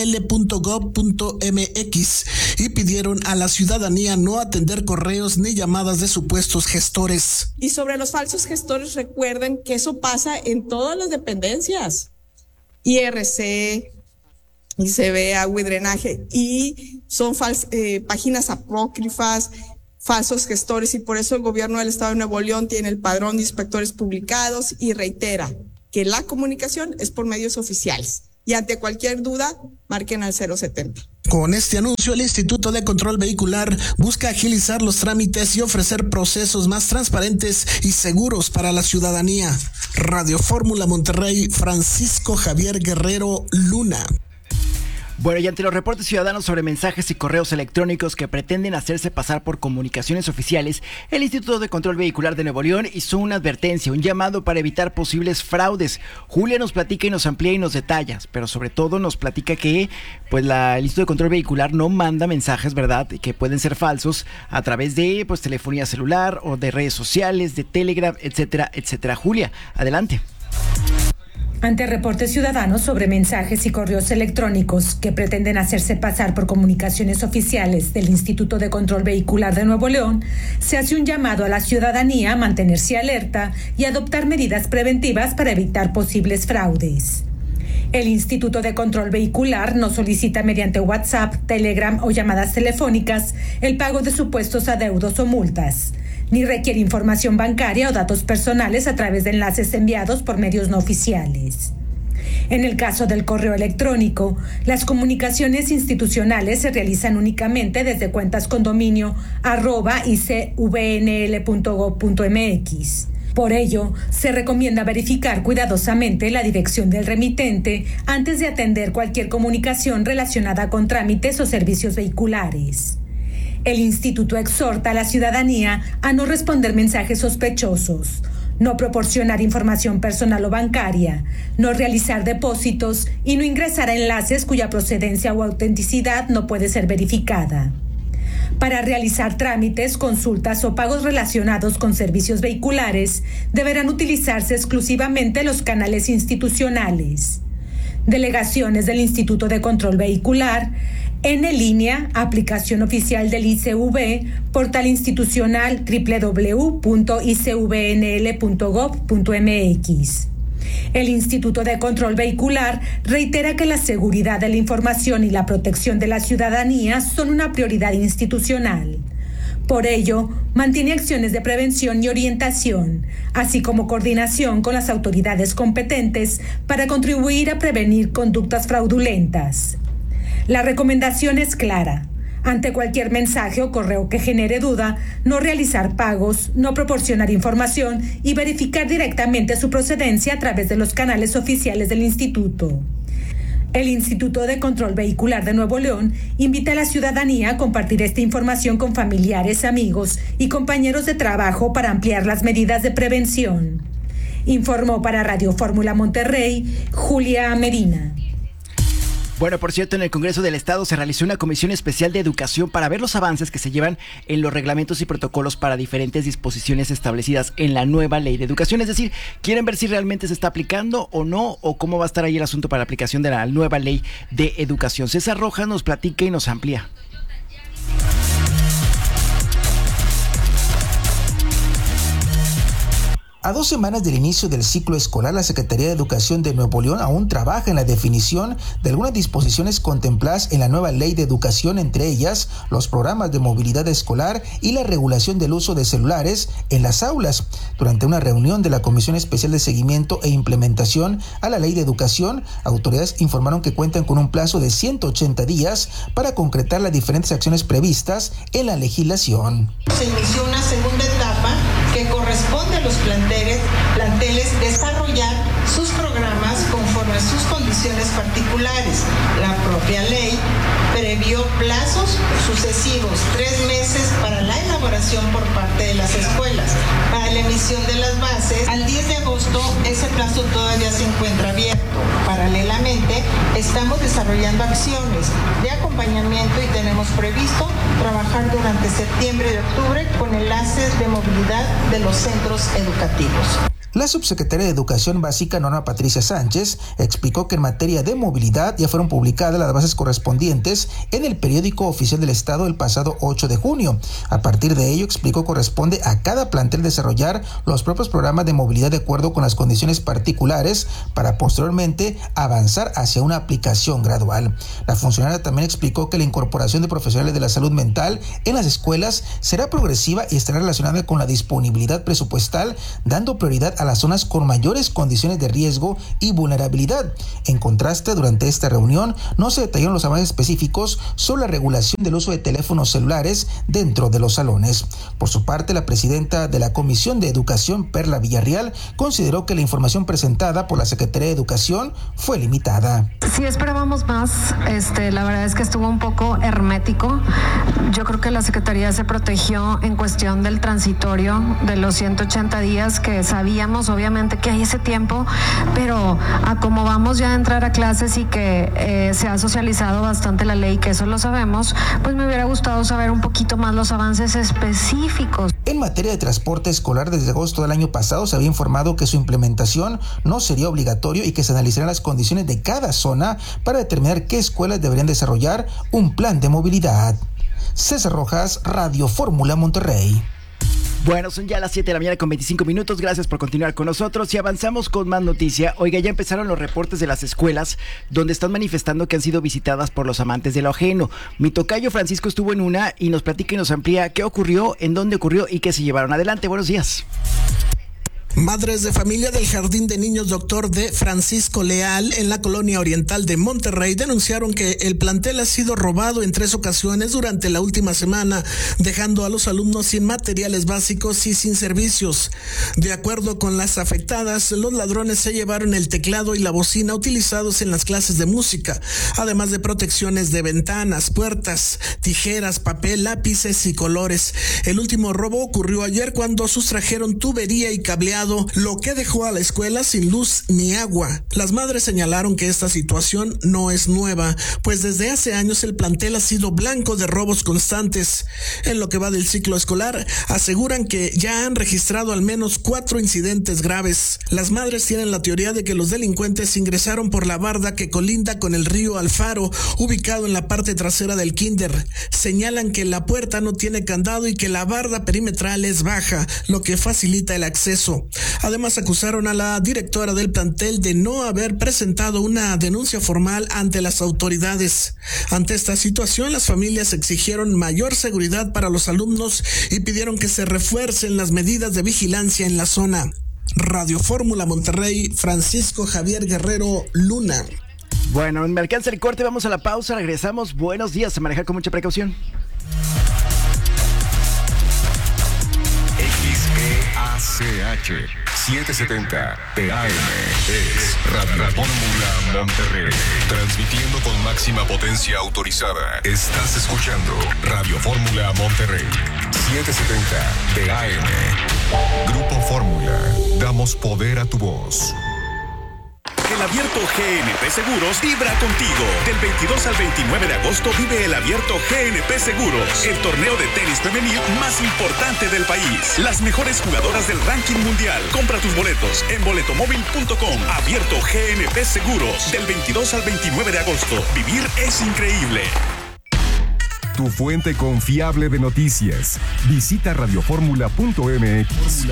nl.gov.mx y pidieron a la ciudadanía no atender correos ni llamadas de supuestos gestores. Y sobre los falsos gestores, recuerden que eso pasa en todas las dependencias. IRC, ICB, agua y drenaje, y son páginas apócrifas, falsos gestores, y por eso el gobierno del Estado de Nuevo León tiene el padrón de inspectores publicados y reitera que la comunicación es por medios oficiales. Y ante cualquier duda, marquen al 070. Con este anuncio, el Instituto de Control Vehicular busca agilizar los trámites y ofrecer procesos más transparentes y seguros para la ciudadanía. Radio Fórmula Monterrey, Francisco Javier Guerrero Luna. Bueno, y ante los reportes ciudadanos sobre mensajes y correos electrónicos que pretenden hacerse pasar por comunicaciones oficiales, el Instituto de Control Vehicular de Nuevo León hizo una advertencia, un llamado para evitar posibles fraudes. Julia nos platica y nos amplía y nos detalla, pero sobre todo nos platica que el Instituto de Control Vehicular no manda mensajes, ¿verdad?, que pueden ser falsos a través de telefonía celular o de redes sociales, de Telegram, etcétera, etcétera. Julia, adelante. Ante reportes ciudadanos sobre mensajes y correos electrónicos que pretenden hacerse pasar por comunicaciones oficiales del Instituto de Control Vehicular de Nuevo León, se hace un llamado a la ciudadanía a mantenerse alerta y adoptar medidas preventivas para evitar posibles fraudes. El Instituto de Control Vehicular no solicita mediante WhatsApp, Telegram o llamadas telefónicas el pago de supuestos adeudos o multas, ni requiere información bancaria o datos personales a través de enlaces enviados por medios no oficiales. En el caso del correo electrónico, las comunicaciones institucionales se realizan únicamente desde cuentas con dominio @icvnl.gov.mx. Por ello, se recomienda verificar cuidadosamente la dirección del remitente antes de atender cualquier comunicación relacionada con trámites o servicios vehiculares. El instituto exhorta a la ciudadanía a no responder mensajes sospechosos, no proporcionar información personal o bancaria, no realizar depósitos y no ingresar a enlaces cuya procedencia o autenticidad no puede ser verificada. Para realizar trámites, consultas o pagos relacionados con servicios vehiculares, deberán utilizarse exclusivamente los canales institucionales. Delegaciones del Instituto de Control Vehicular, en línea, aplicación oficial del ICV, portal institucional www.icvnl.gov.mx. El Instituto de Control Vehicular reitera que la seguridad de la información y la protección de la ciudadanía son una prioridad institucional. Por ello, mantiene acciones de prevención y orientación, así como coordinación con las autoridades competentes para contribuir a prevenir conductas fraudulentas. La recomendación es clara. Ante cualquier mensaje o correo que genere duda, no realizar pagos, no proporcionar información y verificar directamente su procedencia a través de los canales oficiales del instituto. El Instituto de Control Vehicular de Nuevo León invita a la ciudadanía a compartir esta información con familiares, amigos y compañeros de trabajo para ampliar las medidas de prevención. Informó para Radio Fórmula Monterrey, Julia Medina. Bueno, por cierto, en el Congreso del Estado se realizó una comisión especial de educación para ver los avances que se llevan en los reglamentos y protocolos para diferentes disposiciones establecidas en la nueva ley de educación. Es decir, quieren ver si realmente se está aplicando o no, o cómo va a estar ahí el asunto para la aplicación de la nueva ley de educación. César Rojas nos platica y nos amplía. A 2 semanas del inicio del ciclo escolar, la Secretaría de Educación de Nuevo León aún trabaja en la definición de algunas disposiciones contempladas en la nueva ley de educación, entre ellas los programas de movilidad escolar y la regulación del uso de celulares en las aulas. Durante una reunión de la Comisión Especial de Seguimiento e Implementación a la Ley de Educación, autoridades informaron que cuentan con un plazo de 180 días para concretar las diferentes acciones previstas en la legislación. Se inició una segunda etapa que corresponde a los planteles desarrollar sus programas conforme a sus condiciones particulares. La propia ley prevé previó plazos sucesivos, 3 meses para la elaboración por parte de las escuelas, para la emisión de las bases. Al 10 de agosto ese plazo todavía se encuentra abierto. Paralelamente, estamos desarrollando acciones de acompañamiento y tenemos previsto trabajar durante septiembre y octubre con enlaces de movilidad de los centros educativos. La subsecretaria de Educación Básica, Norma Patricia Sánchez, explicó que en materia de movilidad ya fueron publicadas las bases correspondientes en el periódico oficial del Estado el pasado 8 de junio. A partir de ello, explicó, corresponde a cada plantel desarrollar los propios programas de movilidad de acuerdo con las condiciones particulares para posteriormente avanzar hacia una aplicación gradual. La funcionaria también explicó que la incorporación de profesionales de la salud mental en las escuelas será progresiva y estará relacionada con la disponibilidad presupuestal, dando prioridad a las zonas con mayores condiciones de riesgo y vulnerabilidad. En contraste, durante esta reunión no se detallaron los avances específicos sobre la regulación del uso de teléfonos celulares dentro de los salones. Por su parte, la presidenta de la Comisión de Educación, Perla Villarreal, consideró que la información presentada por la Secretaría de Educación fue limitada. Sí esperábamos más, la verdad es que estuvo un poco hermético. Yo creo que la Secretaría se protegió en cuestión del transitorio de los 180 días que sabíamos obviamente que hay ese tiempo, pero a como vamos ya a entrar a clases y que se ha socializado bastante la ley, que eso lo sabemos, pues me hubiera gustado saber un poquito más los avances específicos. En materia de transporte escolar, desde agosto del año pasado se había informado que su implementación no sería obligatorio y que se analizarían las condiciones de cada zona para determinar qué escuelas deberían desarrollar un plan de movilidad. César Rojas, Radio Fórmula Monterrey. Bueno, son ya las 7 de la mañana con 25 minutos. Gracias por continuar con nosotros y avanzamos con más noticia. Oiga, ya empezaron los reportes de las escuelas donde están manifestando que han sido visitadas por los amantes de lo ajeno. Mi tocayo Francisco estuvo en una y nos platica y nos amplía qué ocurrió, en dónde ocurrió y qué se llevaron. Adelante, buenos días. Madres de familia del Jardín de Niños Dr. D. Francisco Leal en la colonia oriental de Monterrey denunciaron que el plantel ha sido robado en 3 ocasiones durante la última semana, dejando a los alumnos sin materiales básicos y sin servicios. De acuerdo con las afectadas, los ladrones se llevaron el teclado y la bocina utilizados en las clases de música, además de protecciones de ventanas, puertas, tijeras, papel, lápices y colores. El último robo ocurrió ayer cuando sustrajeron tubería y cableado, lo que dejó a la escuela sin luz ni agua. Las madres señalaron que esta situación no es nueva, pues desde hace años el plantel ha sido blanco de robos constantes. En lo que va del ciclo escolar, aseguran que ya han registrado al menos 4 incidentes graves. Las madres tienen la teoría de que los delincuentes ingresaron por la barda que colinda con el río Alfaro, ubicado en la parte trasera del kinder. Señalan que la puerta no tiene candado y que la barda perimetral es baja, lo que facilita el acceso. Además, acusaron a la directora del plantel de no haber presentado una denuncia formal ante las autoridades. Ante esta situación, las familias exigieron mayor seguridad para los alumnos y pidieron que se refuercen las medidas de vigilancia en la zona. Radio Fórmula Monterrey, Francisco Javier Guerrero Luna. Bueno, me alcanza el corte, vamos a la pausa, regresamos. Buenos días, a manejar con mucha precaución. XEACH 770 AM es Radio Fórmula Monterrey, transmitiendo con máxima potencia autorizada. Estás escuchando Radio Fórmula Monterrey 770 AM. Grupo Fórmula, damos poder a tu voz. El Abierto GNP Seguros vibra contigo. Del 22 al 29 de agosto vive el Abierto GNP Seguros, el torneo de tenis femenil más importante del país. Las mejores jugadoras del ranking mundial. Compra tus boletos en boletomóvil.com. Abierto GNP Seguros, del 22 al 29 de agosto. Vivir es increíble. Tu fuente confiable de noticias. Visita radioformula.mx.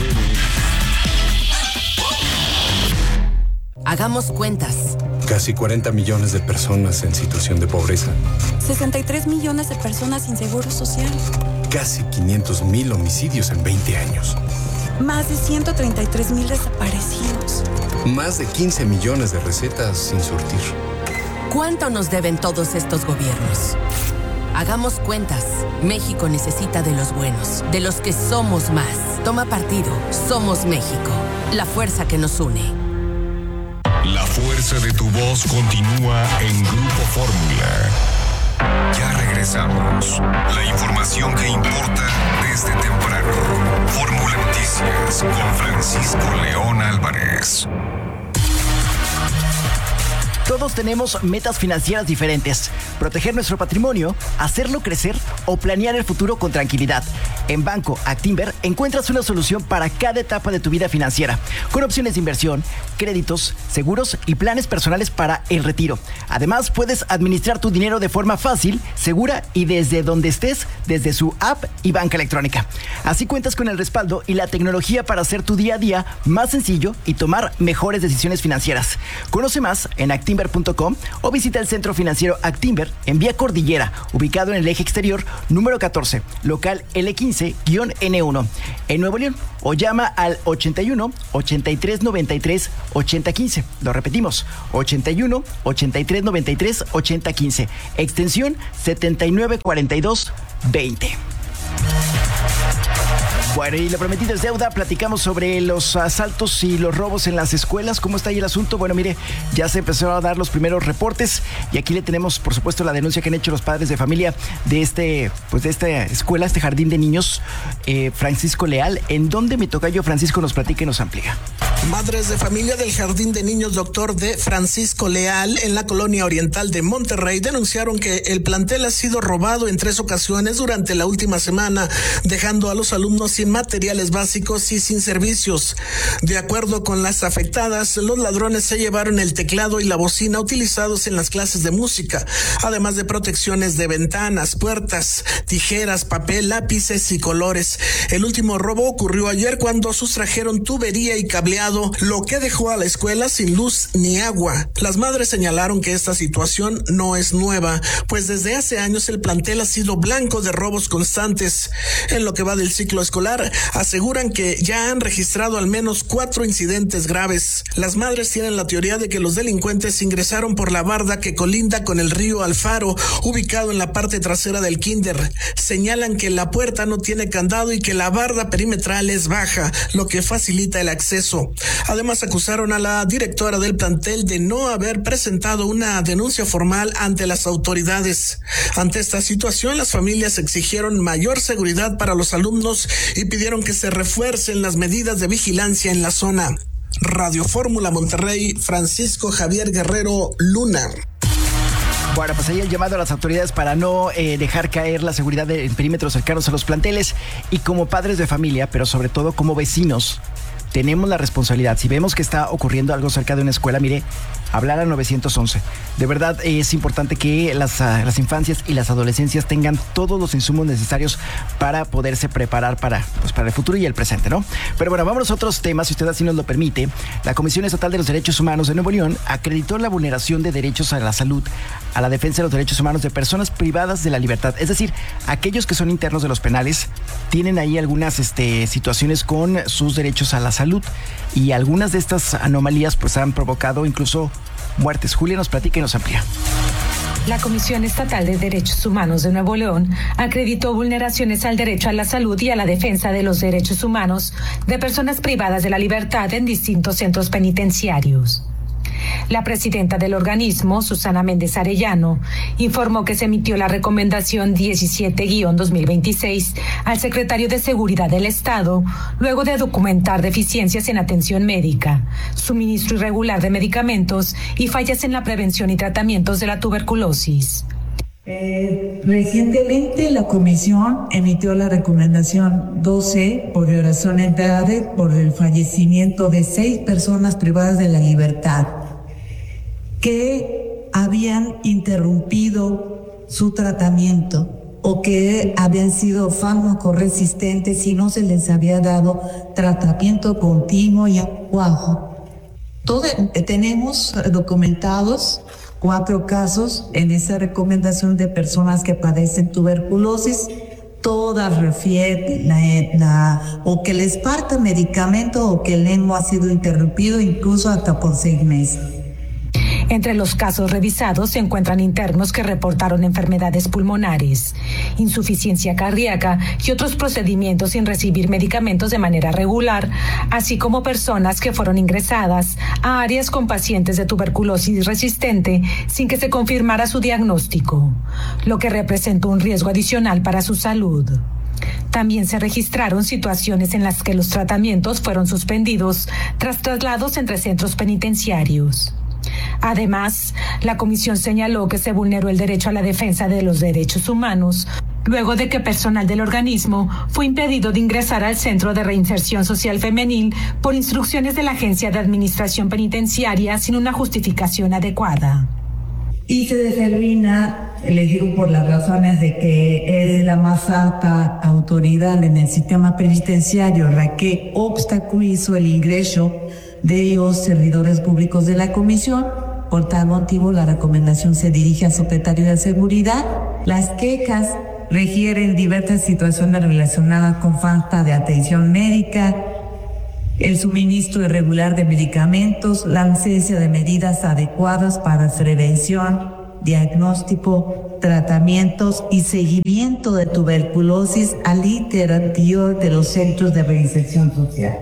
Hagamos cuentas. Casi 40 millones de personas en situación de pobreza. 63 millones de personas sin seguro social. Casi 500,000 homicidios en 20 años. Más de 133,000 desaparecidos. Más de 15 millones de recetas sin surtir. ¿Cuánto nos deben todos estos gobiernos? Hagamos cuentas. México necesita de los buenos, de los que somos más. Toma partido. Somos México. La fuerza que nos une. La fuerza de tu voz continúa en Grupo Fórmula. Regresamos. La información que importa desde temprano. Fórmula Noticias con Francisco León Álvarez. Todos tenemos metas financieras diferentes. Proteger nuestro patrimonio, hacerlo crecer o planear el futuro con tranquilidad. En Banco Actinver encuentras una solución para cada etapa de tu vida financiera, con opciones de inversión, créditos, seguros y planes personales para el retiro. Además, puedes administrar tu dinero de forma fácil, segura y desde donde estés, desde su app y banca electrónica. Así cuentas con el respaldo y la tecnología para hacer tu día a día más sencillo y tomar mejores decisiones financieras. Conoce más en actinver.com o visita el centro financiero Actinver en Vía Cordillera, ubicado en el eje exterior número 14, local L15-N1, en Nuevo León, o llama al 81 83 93 80 15. Lo repetimos, 81 83 93 80 15, extensión 7942 20. Bueno, y lo prometido es deuda. Platicamos sobre los asaltos y los robos en las escuelas. ¿Cómo está ahí el asunto? Bueno, mire, ya se empezaron a dar los primeros reportes y aquí le tenemos, por supuesto, la denuncia que han hecho los padres de familia de esta escuela, este jardín de niños, Francisco Leal, en donde mi tocayo Francisco nos platica y nos amplía. Madres de familia del Jardín de Niños Dr. D. Francisco Leal en la colonia oriental de Monterrey denunciaron que el plantel ha sido robado en 3 ocasiones durante la última semana, dejando a los alumnos sin materiales básicos y sin servicios. De acuerdo con las afectadas, los ladrones se llevaron el teclado y la bocina utilizados en las clases de música, además de protecciones de ventanas, puertas, tijeras, papel, lápices y colores. El último robo ocurrió ayer cuando sustrajeron tubería y cableado, lo que dejó a la escuela sin luz ni agua. Las madres señalaron que esta situación no es nueva, pues desde hace años el plantel ha sido blanco de robos constantes. En lo que va del ciclo escolar, aseguran que ya han registrado al menos 4 incidentes graves. Las madres tienen la teoría de que los delincuentes ingresaron por la barda que colinda con el río Alfaro, ubicado en la parte trasera del kinder. Señalan que la puerta no tiene candado y que la barda perimetral es baja, lo que facilita el acceso. Además, acusaron a la directora del plantel de no haber presentado una denuncia formal ante las autoridades. Ante esta situación, las familias exigieron mayor seguridad para los alumnos y pidieron que se refuercen las medidas de vigilancia en la zona. Radio Fórmula Monterrey, Francisco Javier Guerrero Luna. Bueno, pues ahí el llamado a las autoridades para no dejar caer la seguridad en perímetros cercanos a los planteles, y como padres de familia, pero sobre todo como vecinos, tenemos la responsabilidad. Si vemos que está ocurriendo algo cerca de una escuela, mire, hablar al 911. De verdad es importante que las infancias y las adolescencias tengan todos los insumos necesarios para poderse preparar para el futuro y el presente, ¿no? Pero bueno, vámonos a otros temas, si usted así nos lo permite. La Comisión Estatal de los Derechos Humanos de Nuevo León acreditó la vulneración de derechos a la salud, a la defensa de los derechos humanos de personas privadas de la libertad. Es decir, aquellos que son internos de los penales tienen ahí algunas situaciones con sus derechos a la salud, y algunas de estas anomalías pues han provocado incluso muertes. Julia nos platica y nos amplía. La Comisión Estatal de Derechos Humanos de Nuevo León acreditó vulneraciones al derecho a la salud y a la defensa de los derechos humanos de personas privadas de la libertad en distintos centros penitenciarios. La presidenta del organismo, Susana Méndez Arellano, informó que se emitió la recomendación 17-2026 al secretario de Seguridad del Estado, luego de documentar deficiencias en atención médica, suministro irregular de medicamentos y fallas en la prevención y tratamientos de la tuberculosis. Recientemente la comisión emitió la recomendación 12 por violación grave por el fallecimiento de 6 personas privadas de la libertad que habían interrumpido su tratamiento o que habían sido fármaco-resistentes y no se les había dado tratamiento continuo y adecuado. Tenemos documentados 4 casos en esa recomendación de personas que padecen tuberculosis. Todas refieren o que les falta medicamento o que el lengua ha sido interrumpido incluso hasta por 6 meses. Entre los casos revisados se encuentran internos que reportaron enfermedades pulmonares, insuficiencia cardíaca y otros procedimientos sin recibir medicamentos de manera regular, así como personas que fueron ingresadas a áreas con pacientes de tuberculosis resistente sin que se confirmara su diagnóstico, lo que representó un riesgo adicional para su salud. También se registraron situaciones en las que los tratamientos fueron suspendidos tras traslados entre centros penitenciarios. Además, la comisión señaló que se vulneró el derecho a la defensa de los derechos humanos, luego de que personal del organismo fue impedido de ingresar al Centro de Reinserción Social Femenil por instrucciones de la Agencia de Administración Penitenciaria sin una justificación adecuada. Y se determina, elegido por las razones de que es la más alta autoridad en el sistema penitenciario, la que obstaculizó el ingreso de los servidores públicos de la comisión. Por tal motivo, la recomendación se dirige al secretario de Seguridad. Las quejas refieren diversas situaciones relacionadas con falta de atención médica, el suministro irregular de medicamentos, la ausencia de medidas adecuadas para prevención, diagnóstico, tratamientos y seguimiento de tuberculosis al interior de los centros de reinserción social.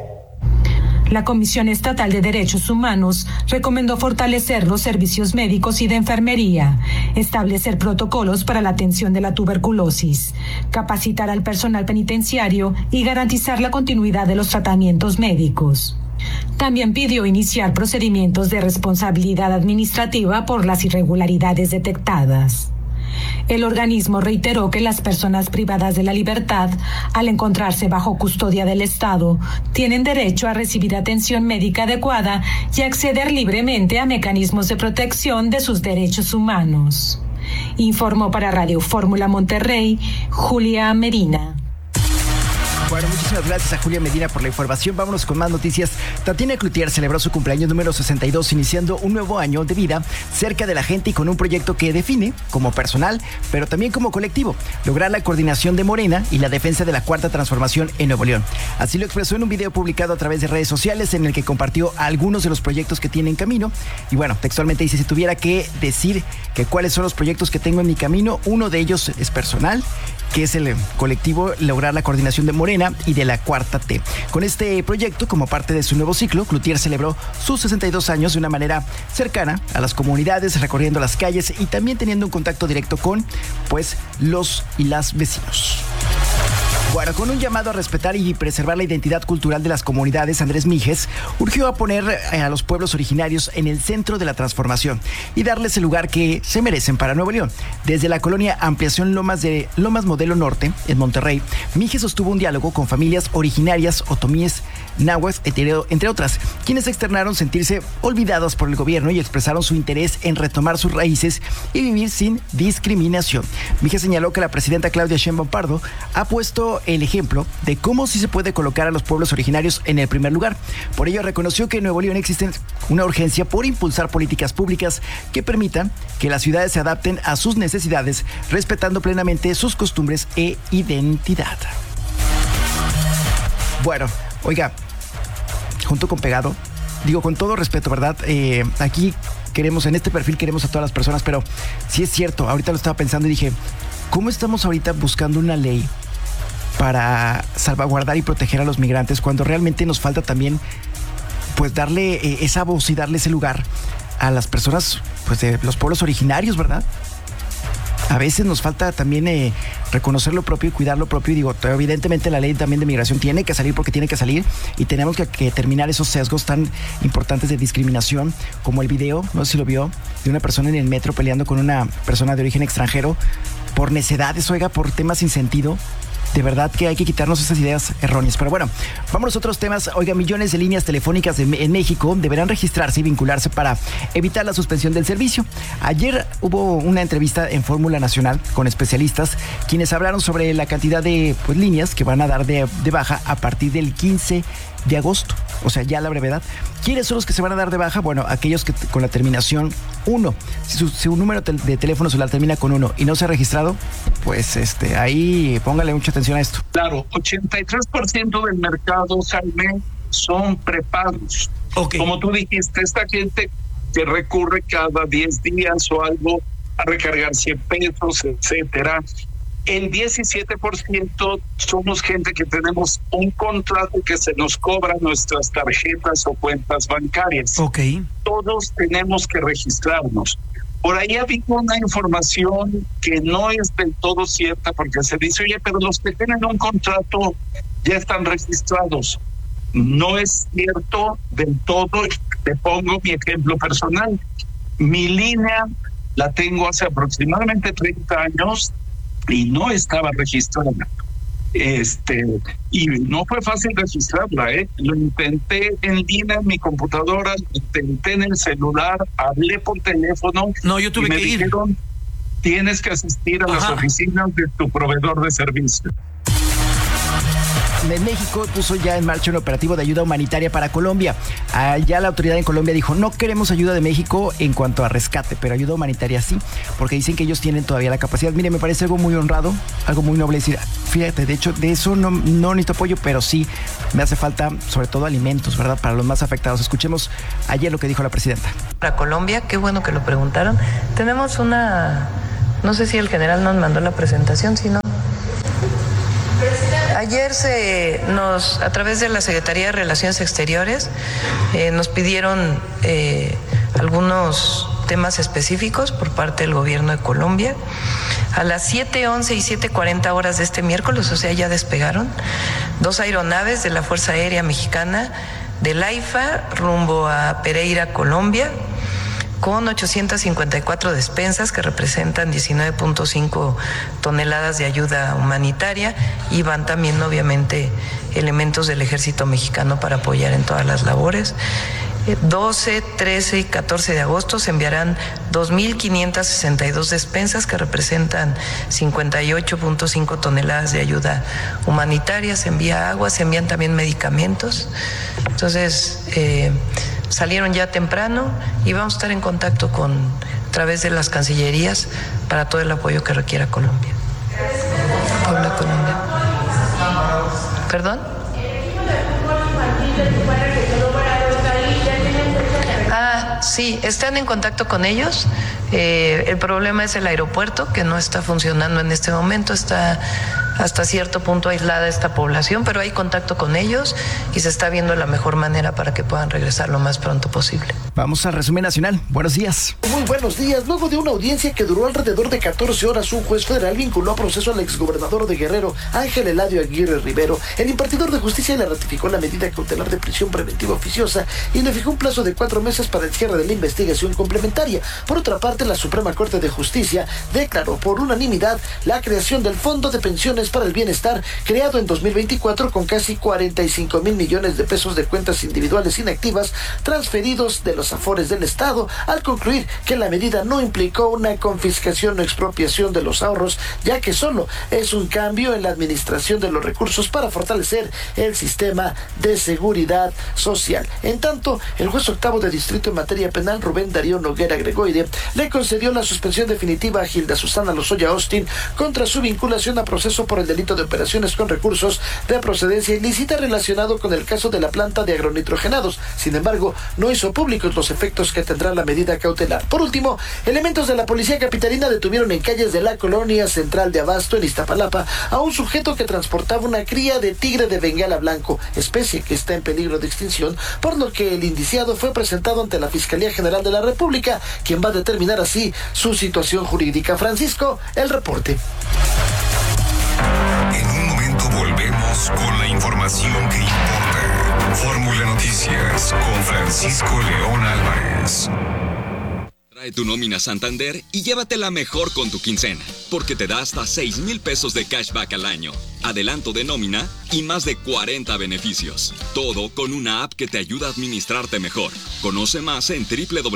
La Comisión Estatal de Derechos Humanos recomendó fortalecer los servicios médicos y de enfermería, establecer protocolos para la atención de la tuberculosis, capacitar al personal penitenciario y garantizar la continuidad de los tratamientos médicos. También pidió iniciar procedimientos de responsabilidad administrativa por las irregularidades detectadas. El organismo reiteró que las personas privadas de la libertad, al encontrarse bajo custodia del Estado, tienen derecho a recibir atención médica adecuada y acceder libremente a mecanismos de protección de sus derechos humanos. Informó para Radio Fórmula Monterrey, Julia Medina. Bueno, muchísimas gracias a Julia Medina por la información. Vámonos con más noticias. Tatiana Cloutier celebró su cumpleaños número 62, iniciando un nuevo año de vida cerca de la gente y con un proyecto que define, como personal, pero también como colectivo, lograr la coordinación de Morena y la defensa de la Cuarta Transformación en Nuevo León. Así lo expresó en un video publicado a través de redes sociales en el que compartió algunos de los proyectos que tiene en camino. Y bueno, textualmente dice, si tuviera que decir que cuáles son los proyectos que tengo en mi camino, uno de ellos es personal, que es el colectivo lograr la coordinación de Morena y de la Cuarta T. Con este proyecto, como parte de su nuevo ciclo, Cloutier celebró sus 62 años de una manera cercana a las comunidades, recorriendo las calles y también teniendo un contacto directo con, pues, los y las vecinos. Bueno, con un llamado a respetar y preservar la identidad cultural de las comunidades, Andrés Mijes urgió a poner a los pueblos originarios en el centro de la transformación y darles el lugar que se merecen para Nuevo León. Desde la colonia Ampliación Lomas Modelo Norte, en Monterrey, Mijes sostuvo un diálogo con familias originarias, otomíes, náhuatl, entre otras, quienes externaron sentirse olvidadas por el gobierno y expresaron su interés en retomar sus raíces y vivir sin discriminación. Mijes señaló que la presidenta Claudia Sheinbaum Pardo ha puesto el ejemplo de cómo sí se puede colocar a los pueblos originarios en el primer lugar. Por ello reconoció que en Nuevo León existe una urgencia por impulsar políticas públicas que permitan que las ciudades se adapten a sus necesidades, respetando plenamente sus costumbres e identidad. Bueno, oiga, junto con Pegado, digo con todo respeto, ¿verdad? Aquí queremos, en este perfil queremos a todas las personas, pero sí es cierto, ahorita lo estaba pensando y dije, ¿cómo estamos ahorita buscando una ley para salvaguardar y proteger a los migrantes cuando realmente nos falta también, pues, darle esa voz y darle ese lugar a las personas, pues, de los pueblos originarios, ¿verdad? A veces nos falta también reconocer lo propio y cuidar lo propio. Y digo, evidentemente la ley también de migración tiene que salir porque tiene que salir y tenemos que terminar esos sesgos tan importantes de discriminación, como el video, no sé si lo vio, de una persona en el metro peleando con una persona de origen extranjero por necedades, oiga, por temas sin sentido. De verdad que hay que quitarnos esas ideas erróneas. Pero bueno, vámonos a otros temas. Oiga, millones de líneas telefónicas en México deberán registrarse y vincularse para evitar la suspensión del servicio. Ayer hubo una entrevista en Fórmula Nacional con especialistas quienes hablaron sobre la cantidad de, pues, líneas que van a dar de baja a partir del 15 de agosto. O sea, ya la brevedad. ¿Quiénes son los que se van a dar de baja? Bueno, aquellos que con la terminación 1. Si su número de teléfono celular termina con 1 y no se ha registrado, pues ahí póngale mucha atención a esto. Claro, 83% del mercado, Jaime, son prepagos. Okay. Como tú dijiste, esta gente que recurre cada 10 días o algo a recargar 100 pesos, etcétera. El 17% somos gente que tenemos un contrato que se nos cobra nuestras tarjetas o cuentas bancarias. Okay. Todos tenemos que registrarnos. Por ahí ha habido una información que no es del todo cierta, porque se dice, oye, pero los que tienen un contrato ya están registrados. No es cierto del todo. Te pongo mi ejemplo personal. Mi línea la tengo hace aproximadamente 30 años y no estaba registrada. Y no fue fácil registrarla, Lo intenté en línea en mi computadora, lo intenté en el celular, hablé por teléfono. No, yo tuve y me que ir. dijeron, tienes que asistir a las oficinas de tu proveedor de servicio. En México puso ya en marcha un operativo de ayuda humanitaria para Colombia. Ya la autoridad en Colombia dijo, no queremos ayuda de México en cuanto a rescate, pero ayuda humanitaria sí, porque dicen que ellos tienen todavía la capacidad. Mire, me parece algo muy honrado, algo muy noble decir, fíjate, de hecho, de eso no necesito apoyo, pero sí me hace falta, sobre todo alimentos, ¿verdad? Para los más afectados. Escuchemos ayer lo que dijo la presidenta. Para Colombia, qué bueno que lo preguntaron. Tenemos no sé si el general nos mandó la presentación, si no. Ayer a través de la Secretaría de Relaciones Exteriores, nos pidieron algunos temas específicos por parte del gobierno de Colombia. A las 7:11 y 7:40 horas de este miércoles, o sea, ya despegaron 2 aeronaves de la Fuerza Aérea Mexicana del AIFA rumbo a Pereira, Colombia, con 854 despensas que representan 19.5 toneladas de ayuda humanitaria, y van también obviamente elementos del Ejército Mexicano para apoyar en todas las labores. 12, 13 y 14 de agosto se enviarán 2.562 despensas que representan 58.5 toneladas de ayuda humanitaria. Se envía agua, se envían también medicamentos. Entonces, salieron ya temprano y vamos a estar en contacto a través de las cancillerías para todo el apoyo que requiera Colombia. Puebla, Colombia. ¿Perdón? Sí, están en contacto con ellos. El problema es el aeropuerto, que no está funcionando en este momento. Está hasta cierto punto aislada esta población, pero hay contacto con ellos y se está viendo la mejor manera para que puedan regresar lo más pronto posible. Vamos al resumen nacional. Buenos días. Muy buenos días. Luego de una audiencia que duró alrededor de 14 horas, un juez federal vinculó a proceso al exgobernador de Guerrero, Ángel Eladio Aguirre Rivero. El impartidor de justicia le ratificó la medida cautelar de prisión preventiva oficiosa y le fijó un plazo de 4 meses para el cierre de la investigación complementaria. Por otra parte, la Suprema Corte de Justicia declaró por unanimidad la creación del Fondo de Pensiones para el Bienestar, creado en 2024 con casi 45,000 millones de pesos de cuentas individuales inactivas transferidos de los afores del Estado, al concluir que la medida no implicó una confiscación o expropiación de los ahorros, ya que solo es un cambio en la administración de los recursos para fortalecer el sistema de seguridad social. En tanto, el juez octavo de distrito en materia penal, Rubén Darío Noguera Gregoire, le concedió la suspensión definitiva a Gilda Susana Lozoya Austin contra su vinculación a proceso por el delito de operaciones con recursos de procedencia ilícita relacionado con el caso de la planta de agronitrogenados. Sin embargo, no hizo públicos los efectos que tendrá la medida cautelar. Por último, elementos de la policía capitalina detuvieron en calles de la colonia central de Abasto, en Iztapalapa, a un sujeto que transportaba una cría de tigre de Bengala blanco, especie que está en peligro de extinción, por lo que el indiciado fue presentado ante la Fiscalía General de la República, quien va a determinar así su situación jurídica. Francisco, el reporte. En un momento volvemos con la información que importa. Fórmula Noticias con Francisco León Álvarez. Trae tu nómina Santander y llévatela mejor con tu quincena, porque te da hasta 6,000 pesos de cashback al año, adelanto de nómina y más de 40 beneficios. Todo con una app que te ayuda a administrarte mejor. Conoce más en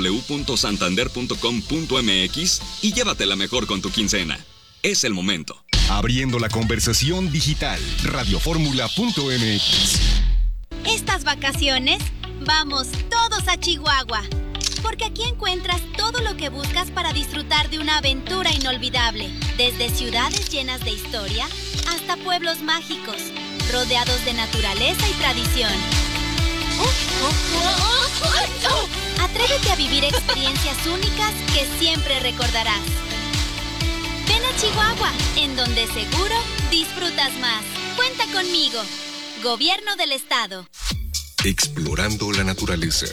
www.santander.com.mx y llévatela mejor con tu quincena. Es el momento. Abriendo la conversación digital. Radioformula.mx. Estas vacaciones, vamos todos a Chihuahua. Porque aquí encuentras todo lo que buscas para disfrutar de una aventura inolvidable. Desde ciudades llenas de historia hasta pueblos mágicos, rodeados de naturaleza y tradición. Atrévete a vivir experiencias únicas que siempre recordarás. Ven a Chihuahua, en donde seguro disfrutas más. Cuenta conmigo. Gobierno del Estado. Explorando la naturaleza.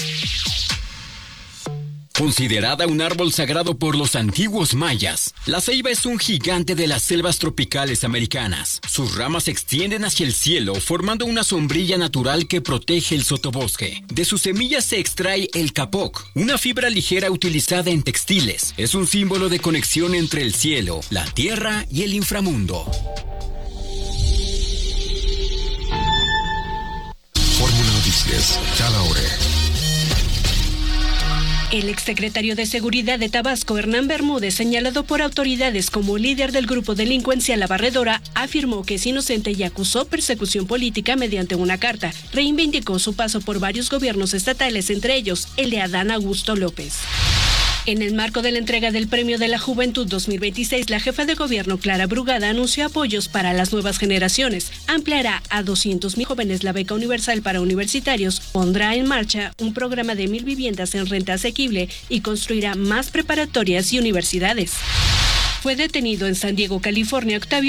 Considerada un árbol sagrado por los antiguos mayas, la ceiba es un gigante de las selvas tropicales americanas. Sus ramas se extienden hacia el cielo, formando una sombrilla natural que protege el sotobosque. De sus semillas se extrae el capoc, una fibra ligera utilizada en textiles. Es un símbolo de conexión entre el cielo, la tierra y el inframundo. Fórmula Noticias, cada hora. El exsecretario de Seguridad de Tabasco, Hernán Bermúdez, señalado por autoridades como líder del grupo delincuencial La Barredora, afirmó que es inocente y acusó persecución política mediante una carta. Reivindicó su paso por varios gobiernos estatales, entre ellos el de Adán Augusto López. En el marco de la entrega del Premio de la Juventud 2026, la jefa de gobierno Clara Brugada anunció apoyos para las nuevas generaciones. Ampliará a 200,000 jóvenes la beca universal para universitarios, pondrá en marcha un programa de 1,000 viviendas en renta asequible y construirá más preparatorias y universidades. Fue detenido en San Diego, California, Octavio